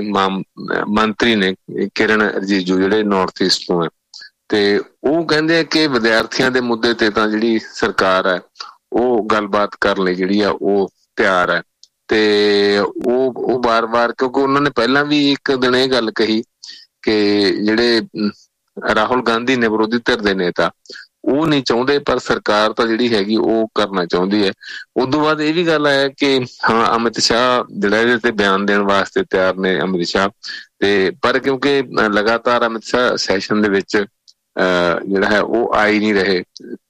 ਮੰਤਰੀ ਨੇ ਕਿਰਨ ਰਿਜੀਜੂ ਜਿਹੜੇ ਨਾਰਥ ਈਸਟ ਤੋਂ ਹੈ, ਤੇ ਉਹ ਕਹਿੰਦੇ ਆ ਕਿ ਵਿਦਿਆਰਥੀਆਂ ਦੇ ਮੁੱਦੇ ਤੇ ਤਾਂ ਜਿਹੜੀ ਸਰਕਾਰ ਹੈ ਉਹ ਗੱਲਬਾਤ ਕਰਨ ਲਈ ਜਿਹੜੀ ਆ ਉਹ ਤਿਆਰ ਹੈ। ਤੇ ਉਹ ਬਾਰ-ਬਾਰ, ਕਿਉਂਕਿ ਉਹਨਾਂ ਨੇ ਪਹਿਲਾਂ ਵੀ ਇੱਕ ਦਿਨ ਇਹ ਗੱਲ ਕਹੀ ਕਿ ਜਿਹੜੇ ਰਾਹੁਲ ਗਾਂਧੀ ਨੇ ਵਿਰੋਧੀ ਧਿਰ ਦੇ ਨੇਤਾ, ਉਹ ਨਹੀਂ ਚਾਹੁੰਦੇ, ਪਰ ਸਰਕਾਰ ਤਾਂ ਜਿਹੜੀ ਹੈਗੀ ਉਹ ਕਰਨਾ ਚਾਹੁੰਦੀ ਹੈ। ਉਦੋਂ ਬਾਅਦ ਇਹ ਵੀ ਗੱਲ ਆਇਆ ਕਿ ਹਾਂ ਅਮਿਤ ਸ਼ਾਹ ਜਿਹੜਾ ਇਹਦੇ ਤੇ ਬਿਆਨ ਦੇਣ ਵਾਸਤੇ ਤਿਆਰ ਨੇ, ਅਮਿਤ ਸ਼ਾਹ। ਤੇ ਪਰ ਕਿਉਂਕਿ ਲਗਾਤਾਰ ਅਮਿਤ ਸ਼ਾਹ ਸੈਸ਼ਨ ਦੇ ਵਿੱਚ ਜਿਹੜਾ ਹੈ ਉਹ ਆਈ ਨਹੀਂ ਰਹੇ,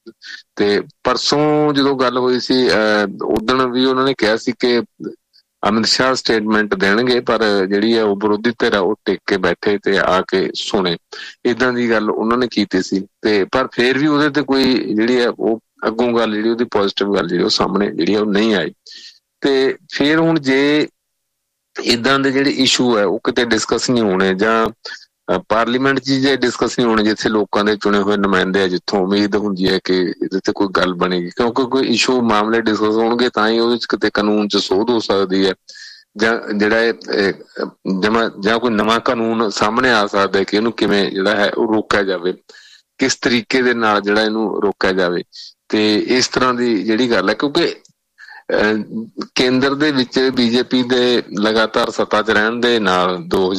ਤੇ ਪਰਸੋਂ ਜਦੋਂ ਗੱਲ ਹੋਈ ਸੀ ਉਦਣ ਵੀ ਉਹਨਾਂ ਨੇ ਕਿਹਾ ਸੀ ਕਿ ਅਮਿਤ ਸ਼ਾਹ ਸਟੇਟਮੈਂਟ ਦੇਣਗੇ, ਪਰ ਜਿਹੜੀ ਆ ਉਹ ਵਿਰੋਧੀ ਧਿਰ ਉਹ ਟਿਕ ਕੇ ਬੈਠੇ ਤੇ ਆ ਕੇ ਸੁਣੇ, ਏਦਾਂ ਦੀ ਗੱਲ ਉਹਨਾਂ ਨੇ ਕੀਤੀ ਸੀ। ਤੇ ਪਰ ਫੇਰ ਵੀ ਉਹਦੇ ਤੇ ਕੋਈ ਜਿਹੜੀ ਆ ਉਹ ਅੱਗੋਂ ਗੱਲ ਜਿਹੜੀ ਉਹਦੀ ਪੋਜ਼ਿਟਿਵ ਗੱਲ ਜਿਹੜੀ ਉਹ ਸਾਹਮਣੇ ਜਿਹੜੀ ਉਹ ਨਹੀਂ ਆਈ। ਤੇ ਫੇਰ ਹੁਣ ਜੇ ਏਦਾਂ ਦੇ ਜਿਹੜੇ ਇਸ਼ੂ ਹੈ ਉਹ ਕਿਤੇ ਡਿਸਕਸ ਨਹੀਂ ਹੋਣੇ, ਜਾਂ ਪਾਰਲੀਮੈਂਟ 'ਚ ਜੇ ਡਿਸਕਸ ਨਹੀਂ ਹੋਣੇ ਜਿੱਥੇ ਲੋਕਾਂ ਦੇ ਚੁਣੇ ਹੋਏ ਨੁਮਾਇੰਦੇ ਆ, ਜਿੱਥੋਂ ਉਮੀਦ ਹੁੰਦੀ ਹੈ ਕਿ ਇਹਦੇ ਤੇ ਕੋਈ ਗੱਲ ਬਣੇਗੀ, ਕਿਉਂਕਿ ਕੋਈ ਇਸ਼ੂ ਮਾਮਲੇ ਡਿਸਕਸ ਹੋਣਗੇ ਤਾਂ ਹੀ ਉਹਦੇ 'ਚ ਕਿਤੇ ਕਾਨੂੰਨ 'ਚ ਸੋਧ ਹੋ ਸਕਦੀ ਹੈ, ਜਾਂ ਜਿਹੜਾ ਜਾਂ ਕੋਈ ਨਵਾਂ ਕਾਨੂੰਨ ਸਾਹਮਣੇ ਆ ਸਕਦਾ ਕਿ ਇਹਨੂੰ ਕਿਵੇਂ ਜਿਹੜਾ ਹੈ ਉਹ ਰੋਕਿਆ ਜਾਵੇ, ਕਿਸ ਤਰੀਕੇ ਦੇ ਨਾਲ ਜਿਹੜਾ ਇਹਨੂੰ ਰੋਕਿਆ ਜਾਵੇ। ਤੇ ਇਸ ਤਰ੍ਹਾਂ ਦੀ ਜਿਹੜੀ ਗੱਲ ਹੈ, ਕਿਉਂਕਿ ਕੇਂਦਰ ਦੇ ਵਿੱਚ ਬੀਜੇਪੀ ਦੇ ਲਗਾਤਾਰ ਸੱਤਾ 'ਚ ਰਹਿਣ ਦੇ ਨਾਲ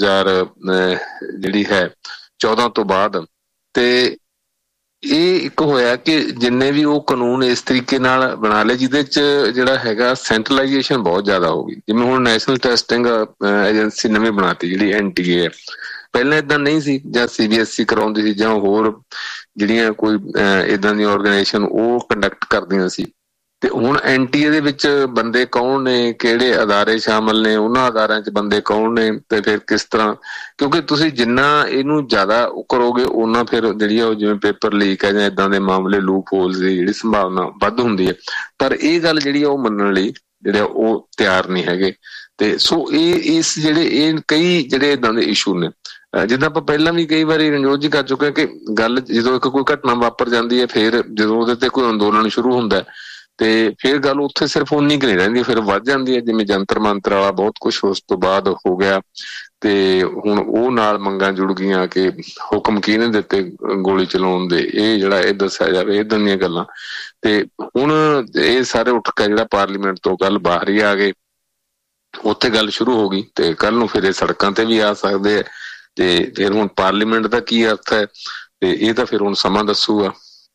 2014 ਤੋਂ ਬਾਅਦ ਤੇ ਇਹ ਇੱਕ ਹੋਇਆ ਕਿ ਜਿੰਨੇ ਵੀ ਉਹ ਕਾਨੂੰਨ ਇਸ ਤਰੀਕੇ ਨਾਲ ਬਣਾ ਲਏ ਜਿਹਦੇ 'ਚ ਜਿਹੜਾ ਹੈਗਾ ਸੈਂਟਰਲਾਈਜੇਸ਼ਨ ਬਹੁਤ ਜ਼ਿਆਦਾ ਹੋ ਗਈ। ਜਿਵੇਂ ਹੁਣ ਨੈਸ਼ਨਲ ਟੈਸਟਿੰਗ ਏਜੰਸੀ ਨਵੀਂ ਬਣਾਤੀ ਜਿਹੜੀ NTA ਹੈ, ਪਹਿਲਾਂ ਏਦਾਂ ਨਹੀਂ ਸੀ, ਜਾਂ CBSE ਕਰਾਉਂਦੀ ਸੀ ਜਾਂ ਹੋਰ ਜਿਹੜੀਆਂ ਕੋਈ ਏਦਾਂ ਦੀਆਂ ਆਰਗੇਨਾਈਜੇਸ਼ਨ ਉਹ ਕੰਡਕਟ ਕਰਦੀਆਂ ਸੀ। ਤੇ ਹੁਣ NTA ਦੇ ਵਿੱਚ ਬੰਦੇ ਕੌਣ ਨੇ, ਕਿਹੜੇ ਅਦਾਰੇ ਸ਼ਾਮਲ ਨੇ, ਉਹਨਾਂ ਅਦਾਰਿਆਂ 'ਚ ਬੰਦੇ ਕੌਣ ਨੇ, ਤੇ ਫਿਰ ਕਿਸ ਤਰ੍ਹਾਂ, ਕਿਉਂਕਿ ਤੁਸੀਂ ਜਿੰਨਾ ਇਹਨੂੰ ਜ਼ਿਆਦਾ ਕਰੋਗੇ ਉਹਨਾਂ ਫਿਰ ਜਿਹੜੀ ਆ ਉਹ ਜਿਵੇਂ ਪੇਪਰ ਲੀਕ ਹੈ ਜਾਂ ਏਦਾਂ ਦੇ ਮਾਮਲੇ, ਲੂਪ ਹੋਲਸ ਦੀ ਜਿਹੜੀ ਸੰਭਾਵਨਾ ਵੱਧ ਹੁੰਦੀ ਹੈ। ਪਰ ਇਹ ਗੱਲ ਜਿਹੜੀ ਆ ਉਹ ਮੰਨਣ ਲਈ ਜਿਹੜੇ ਉਹ ਤਿਆਰ ਨਹੀਂ ਹੈਗੇ। ਤੇ ਸੋ ਇਸ ਜਿਹੜੇ ਕਈ ਜਿਹੜੇ ਏਦਾਂ ਦੇ ਇਸ਼ੂ ਨੇ, ਜਿੱਦਾਂ ਆਪਾਂ ਪਹਿਲਾਂ ਵੀ ਕਈ ਵਾਰੀ ਰਣਜੋਤ ਜੀ ਕਰ ਚੁੱਕੇ ਕਿ ਗੱਲ ਜਦੋਂ ਕੋਈ ਘਟਨਾ ਵਾਪਰ ਜਾਂਦੀ ਹੈ, ਫਿਰ ਜਦੋਂ ਉਹਦੇ ਤੇ ਕੋਈ ਅੰਦੋਲਨ ਸ਼ੁਰੂ ਹੁੰਦਾ ਤੇ ਫਿਰ ਗੱਲ ਉੱਥੇ ਸਿਰਫ ਉਨੀ ਕੁ ਨਹੀਂ ਰਹਿੰਦੀ, ਫਿਰ ਵੱਧ ਜਾਂਦੀ ਹੈ। ਜਿਵੇਂ ਜੰਤਰ ਮੰਤਰ ਵਾਲਾ ਬਹੁਤ ਕੁਛ ਉਸ ਤੋਂ ਬਾਅਦ ਹੋ ਗਿਆ ਤੇ ਹੁਣ ਉਹ ਨਾਲ ਮੰਗਾਂ ਜੁੜ ਗਈਆਂ ਕਿ ਹੁਕਮ ਕਿਹਨੇ ਦਿੱਤੇ ਗੋਲੀ ਚਲਾਉਣ ਦੇ, ਇਹ ਜਿਹੜਾ ਇਹ ਦੱਸਿਆ ਜਾਵੇ, ਏਦਾਂ ਦੀਆਂ ਗੱਲਾਂ। ਤੇ ਹੁਣ ਇਹ ਸਾਰੇ ਉੱਠ ਕੇ ਜਿਹੜਾ ਪਾਰਲੀਮੈਂਟ ਤੋਂ ਕੱਲ ਬਾਹਰ ਹੀ ਆ ਗਏ, ਉੱਥੇ ਗੱਲ ਸ਼ੁਰੂ ਹੋ ਗਈ ਤੇ ਕੱਲ ਨੂੰ ਫਿਰ ਇਹ ਸੜਕਾਂ ਤੇ ਵੀ ਆ ਸਕਦੇ ਆ। ਤੇ ਫਿਰ ਹੁਣ ਪਾਰਲੀਮੈਂਟ ਦਾ ਕੀ ਅਰਥ ਹੈ ਤੇ ਇਹ ਤਾਂ ਫਿਰ ਹੁਣ ਸਮਾਂ ਦੱਸੂਗਾ।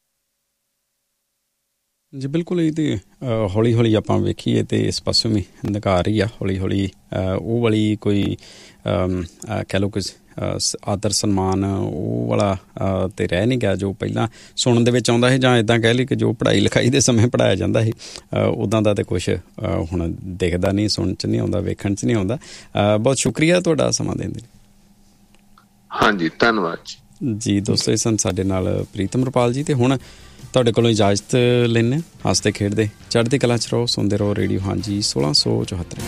ਜੀ ਬਿਲਕੁਲ, ਇਹ ਤੇ ਹੌਲੀ ਹੌਲੀ ਆਪਾਂ ਵੇਖੀਏ ਤੇ ਇਸ ਪਾਸੋਂ ਵੀ ਨਿਕਾਰ ਹੀ ਆ ਹੌਲੀ ਹੌਲੀ। ਉਹ ਵਾਲੀ ਕੋਈ ਕਹਿ ਲਓ ਕਿ ਆਦਰ ਸਨਮਾਨ ਉਹ ਵਾਲਾ ਤੇ ਰਹਿ ਨਹੀਂ ਗਿਆ ਜੋ ਪਹਿਲਾਂ ਸੁਣਨ ਦੇ ਵਿੱਚ ਆਉਂਦਾ ਸੀ, ਜਾਂ ਇੱਦਾਂ ਕਹਿ ਲਈ ਕਿ ਜੋ ਪੜ੍ਹਾਈ ਲਿਖਾਈ ਦੇ ਸਮੇਂ ਪੜ੍ਹਾਇਆ ਜਾਂਦਾ ਸੀ, ਉੱਦਾਂ ਦਾ ਤਾਂ ਕੁਛ ਹੁਣ ਦਿਖਦਾ ਨਹੀਂ, ਸੁਣਨ 'ਚ ਨਹੀਂ ਆਉਂਦਾ, ਵੇਖਣ 'ਚ ਨਹੀਂ ਆਉਂਦਾ। ਬਹੁਤ ਸ਼ੁਕਰੀਆ ਤੁਹਾਡਾ ਸਮਾਂ ਦੇਣ ਦੇ ਲਈ। ਹਾਂਜੀ, ਧੰਨਵਾਦ ਜੀ। ਦੋਸਤੋ, ਇਹ ਸਨ ਸਾਡੇ ਨਾਲ ਪ੍ਰੀਤਮ ਰੁਪਾਲ ਜੀ। ਤੇ ਹੁਣ ਤੁਹਾਡੇ ਕੋਲੋਂ ਇਜਾਜ਼ਤ ਲੈਂਦੇ, ਹੱਸਦੇ ਖੇਡਦੇ ਚੜ੍ਹਦੀ ਕਲਾ 'ਚ ਰਹੋ, ਸੁਣਦੇ ਰਹੋ ਰੇਡੀਓ ਹਾਂਜੀ 1674।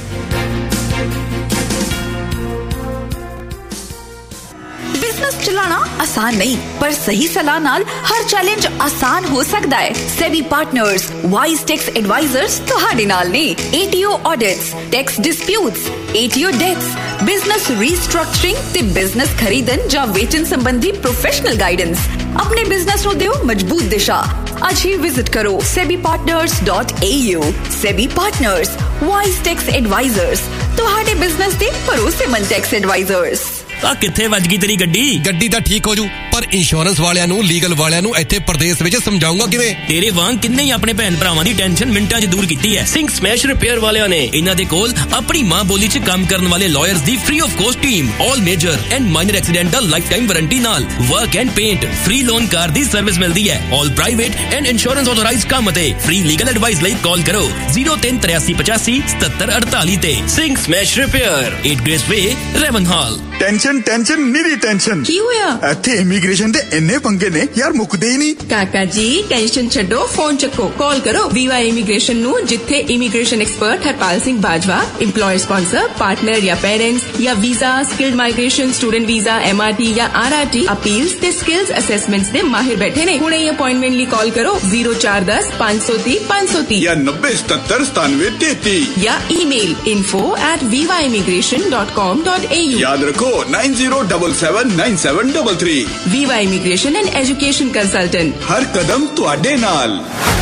चलाना आसान नहीं, पर सही सलाह नाल हर चैलेंज आसान हो सकता है। SEBI partners wise tax advisers तुहाडे नाल ने। ATO audits, tax disputes, ATO dates, business restructuring ते बिजनेस खरीदन जां वेचन संबंधी प्रोफेशनल गाइडेंस। अपने बिजनेस नूं दिओ मजबूत दिशा। आज ही विजिट करो sebipartners.au। SEBI partners wise tax advisers, तुहाडे बिजनेस दे भरोसेमंद टैक्स एडवाइजर्स। ਆ ਕਿੱਥੇ ਵੱਜ ਗਈ ਤੇਰੀ ਗੱਡੀ ਤਾਂ ਠੀਕ ਹੋ ਜੂ, ਪਰ ਇੰਸ਼ੋਰੈਂਸ ਵਾਲਿਆਂ ਨੂੰ, ਲੀਗਲ ਵਾਲਿਆਂ ਨੂੰ ਇੱਥੇ ਪ੍ਰਦੇਸ਼ ਵਿੱਚ ਸਮਝਾਉਂਗਾ ਕਿਵੇਂ? ਤੇਰੇ ਵਾਂਗ ਕਿੰਨੇ ਹੀ ਆਪਣੇ ਭੈਣ ਭਰਾਵਾਂ ਦੀ ਟੈਨਸ਼ਨ ਮਿੰਟਾਂ 'ਚ ਦੂਰ ਕੀਤੀ ਹੈ ਸਿੰਘ ਸਮੈਸ਼ ਰਿਪੇਅਰ ਵਾਲਿਆਂ ਨੇ। ਇਹਨਾਂ ਦੇ ਕੋਲ ਆਪਣੀ ਮਾਂ ਬੋਲੀ 'ਚ ਕੰਮ ਕਰਨ ਵਾਲੇ lawyers the free of cost team, all major and minor accident the life time warranty ਨਾਲ, work and paint, free loan car the service ਮਿਲਦੀ ਹੈ, ਆਲ ਪ੍ਰਾਈਵੇਟ ਐਂਡ ਇੰਸ਼ੋਰੈਂਸ ਆਥੋਰਾਈਜ਼ਡ ਕੰਮ ਅਤੇ ਫ੍ਰੀ ਲੀਗਲ ਐਡਵਾਈਸ ਲਈ ਕਾਲ ਕਰੋ 0383857748 ਤੇ। ਸਿੰਘ ਸਮੈਸ਼ ਰਿਪੇਅਰ, 8 ਗ੍ਰੇਸ ਵੇ, ਰੈਵਨਹਾਲ। ਟੈਨਸ਼ਨ ਨੀਰੀ ਟੈਨਸ਼ਨ ਕੀ ਹੋਇਆ? ਇੱਥੇ ਇਮੀਗ੍ਰੇਸ਼ਨ ਦੇ ਇੰਨੇ ਪੰਗੇ ਨੇ ਯਾਰ, ਮੁੱਕਦੇ ਹੀ ਨਹੀਂ। ਕਾਕਾ ਜੀ ਟੈਨਸ਼ਨ ਛੱਡੋ, ਫੋਨ ਚੱਕੋ, ਕਾਲ ਕਰੋ VY ਇਮੀਗ੍ਰੇਸ਼ਨ ਨੂੰ, ਜਿੱਥੇ immigration expert Harpal Singh Bajwa, employer sponsor, partner ਜਾਂ ਪੇਰੈਂਟਸ ਜਾਂ visa, skilled migration, student visa, MRT ਜਾਂ RRT, ਅਪੀਲਸ ਤੇ ਸਕਿਲਸ ਅਸੈਸਮੈਂਟਸ ਦੇ ਮਾਹਿਰ ਬੈਠੇ ਨੇ। ਹੁਣੇ ਹੀ ਅਪਾਇੰਟਮੈਂਟ ਲਈ ਕਾਲ ਕਰੋ 0410 530 530 ਜਾਂ 90779733 ਜਾਂ ਈਮੇਲ info@vyimmigration.com.au। ਯਾਦ ਰੱਖੋ 90779733। VY immigration and education consultant, ਹਰ ਕਦਮ ਤੁਹਾਡੇ ਨਾਲ।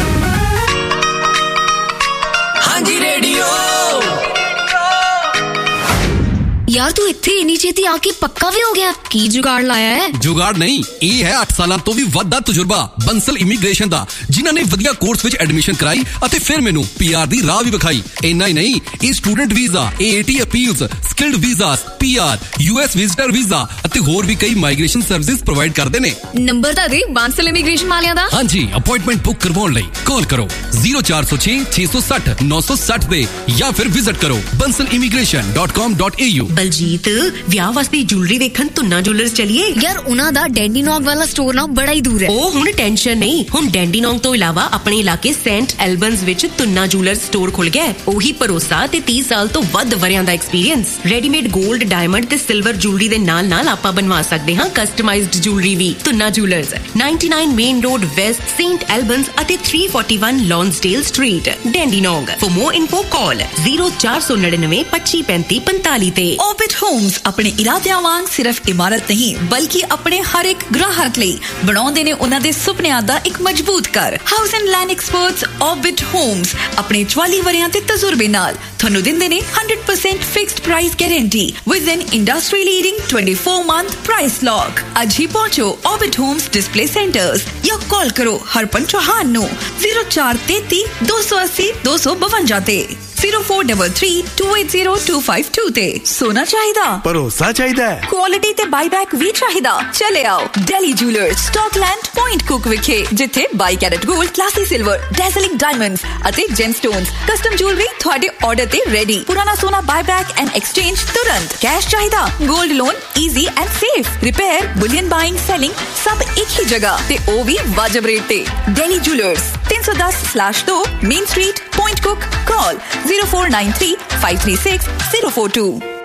ਹਾਂਜੀ ਰੇਡੀਓ। यार तू इत्थे इन्नी छेती आके पक्का भी हो गया? की जुगाड़ लाया है? जुगाड़ नहीं, ਇਹ ਹੈ 8 ਸਾਲਾਂ ਤੋਂ ਵੀ ਵੱਧ ਦਾ ਤਜਰਬਾ ਬੰਸਲ ਇਮੀਗ੍ਰੇਸ਼ਨ ਦਾ, ਜਿਨ੍ਹਾਂ ਨੇ ਵਧੀਆ ਕੋਰਸ ਵਿੱਚ ਐਡਮਿਸ਼ਨ ਕਰਾਈ ਅਤੇ ਫਿਰ ਮੈਨੂੰ PR ਦੀ ਰਾਹ ਵੀ ਵਿਖਾਈ। ਇੰਨਾ ਹੀ ਨਹੀਂ, ਇਹ student visa, AAT appeals, skilled visas, PR, US visitor visa ਅਤੇ ਹੋਰ ਵੀ ਕਈ ਮਾਈਗ੍ਰੇਸ਼ਨ ਸਰਵਿਸਿਜ਼ ਪ੍ਰੋਵਾਈਡ ਕਰਦੇ ਨੇ। ਨੰਬਰ ਤਾਂ ਦੇ ਬੰਸਲ ਇਮੀਗ੍ਰੇਸ਼ਨ ਵਾਲਿਆਂ ਦਾ। ਹਾਂਜੀ, ਅਪਾਇੰਟਮੈਂਟ ਬੁੱਕ ਕਰਵਾਉਣ ਲਈ ਕਾਲ ਕਰੋ 0406 660 960 ਤੇ ਜਾਂ ਫਿਰ ਵਿਜ਼ਿਟ ਕਰੋ bansalimigration.com.au। ਬਲਜੀਤ, ਵਿਆਹ ਵਾਸਤੇ ਜੁਐਲਰੀ ਵੇਖਣ ਤੁੰਨਾ ਜੁਐਲਰਸ ਚਲੀਏ। ਯਾਰ ਉਹਨਾਂ ਦਾ ਡੈਂਡੀਨੌਗ ਵਾਲਾ ਸਟੋਰ ਨਾ ਬੜਾ ਹੀ ਦੂਰ ਹੈ। ਉਹ ਹੁਣ ਟੈਨਸ਼ਨ ਨਹੀਂ, ਹੁਣ ਡੈਂਡੀਨੌਗ ਤੋਂ ਇਲਾਵਾ ਆਪਣੇ ਇਲਾਕੇ ਸੈਂਟ ਐਲਬਨਸ ਵਿੱਚ ਤੁੰਨਾ ਜੁਐਲਰਸ ਸਟੋਰ ਖੁੱਲ ਗਿਆ। ਉਹੀ ਭਰੋਸਾ ਤੇ 30 ਸਾਲ ਤੋਂ ਵੱਧ ਵਰਿਆਂ ਦਾ ਐਕਸਪੀਰੀਅੰਸ। ਰੈਡੀਮੇਡ 골ਡ, ਡਾਇਮੰਡ ਤੇ ਸਿਲਵਰ ਜੁਐਲਰੀ ਦੇ ਨਾਲ ਆਪਾਂ ਬਣਵਾ ਸਕਦੇ ਹਾਂ ਕਸਟਮਾਈਜ਼ਡ ਜੁਐਲਰੀ ਵੀ। Tuna jewellers, 99 main road West, Saint ਐਲਬਨਸ ਅਤੇ 341 ਲੌਂਸਡੇਲ ਸਟਰੀਟ, ਡੈਂਡੀਨੌਗ। ਫॉर मोर info ਕਾਲ 0499 2535 45 ਤੇ। ऑर्बिट होम्स अपने इरादियां वांग सिर्फ इमारत नहीं बल्कि अपने हर एक ग्राहक ਲਈ ਬਣਾਉਂਦੇ ਨੇ ਉਹਨਾਂ ਦੇ ਸੁਪਨਿਆਂ ਦਾ ਇੱਕ ਮਜ਼ਬੂਤ ਘਰ। House and land experts orbit Holmes ਆਪਣੇ 44 ਵਰਿਆਂ ਦੇ ਤਜਰਬੇ ਨਾਲ ਤੁਹਾਨੂੰ ਦਿੰਦੇ ਨੇ 100% fixed price guarantee with N industry leading 24-month price lock. ਅੱਜ ਹੀ ਪਹੁੰਚੋ ऑर्बिट होम्स डिस्प्ले सेंटर्स ਜਾਂ ਕਾਲ ਕਰੋ ਹਰਪਨ ਚੌਹਾਨ ਨੂੰ 0433 280 252 ਤੇ। 0433280252 ਤੇ। सोना चाहिदा, भरोसा चाहिदा, क्वालिटी ते बाईबैक भी चाहिदा। चले आओ daily jewellers, Scotland point cook विखे, जिथे 22 carat gold, classy silver, डेज़लिंग diamonds अते जेमस्टोन्स, कस्टम ज्वेलरी तुहाडे ऑर्डर ते रेडी। पुराना सोना बाईबैक एंड एक्सचेंज तुरंत। कैश चाहिदा, gold loan easy and safe. Repair, Boolean buying, selling सब एक ही जगह ते ओ भी वाजिब रेट ते। Daily jewellers 310/2 main street, point cook. Call 0493 536 042।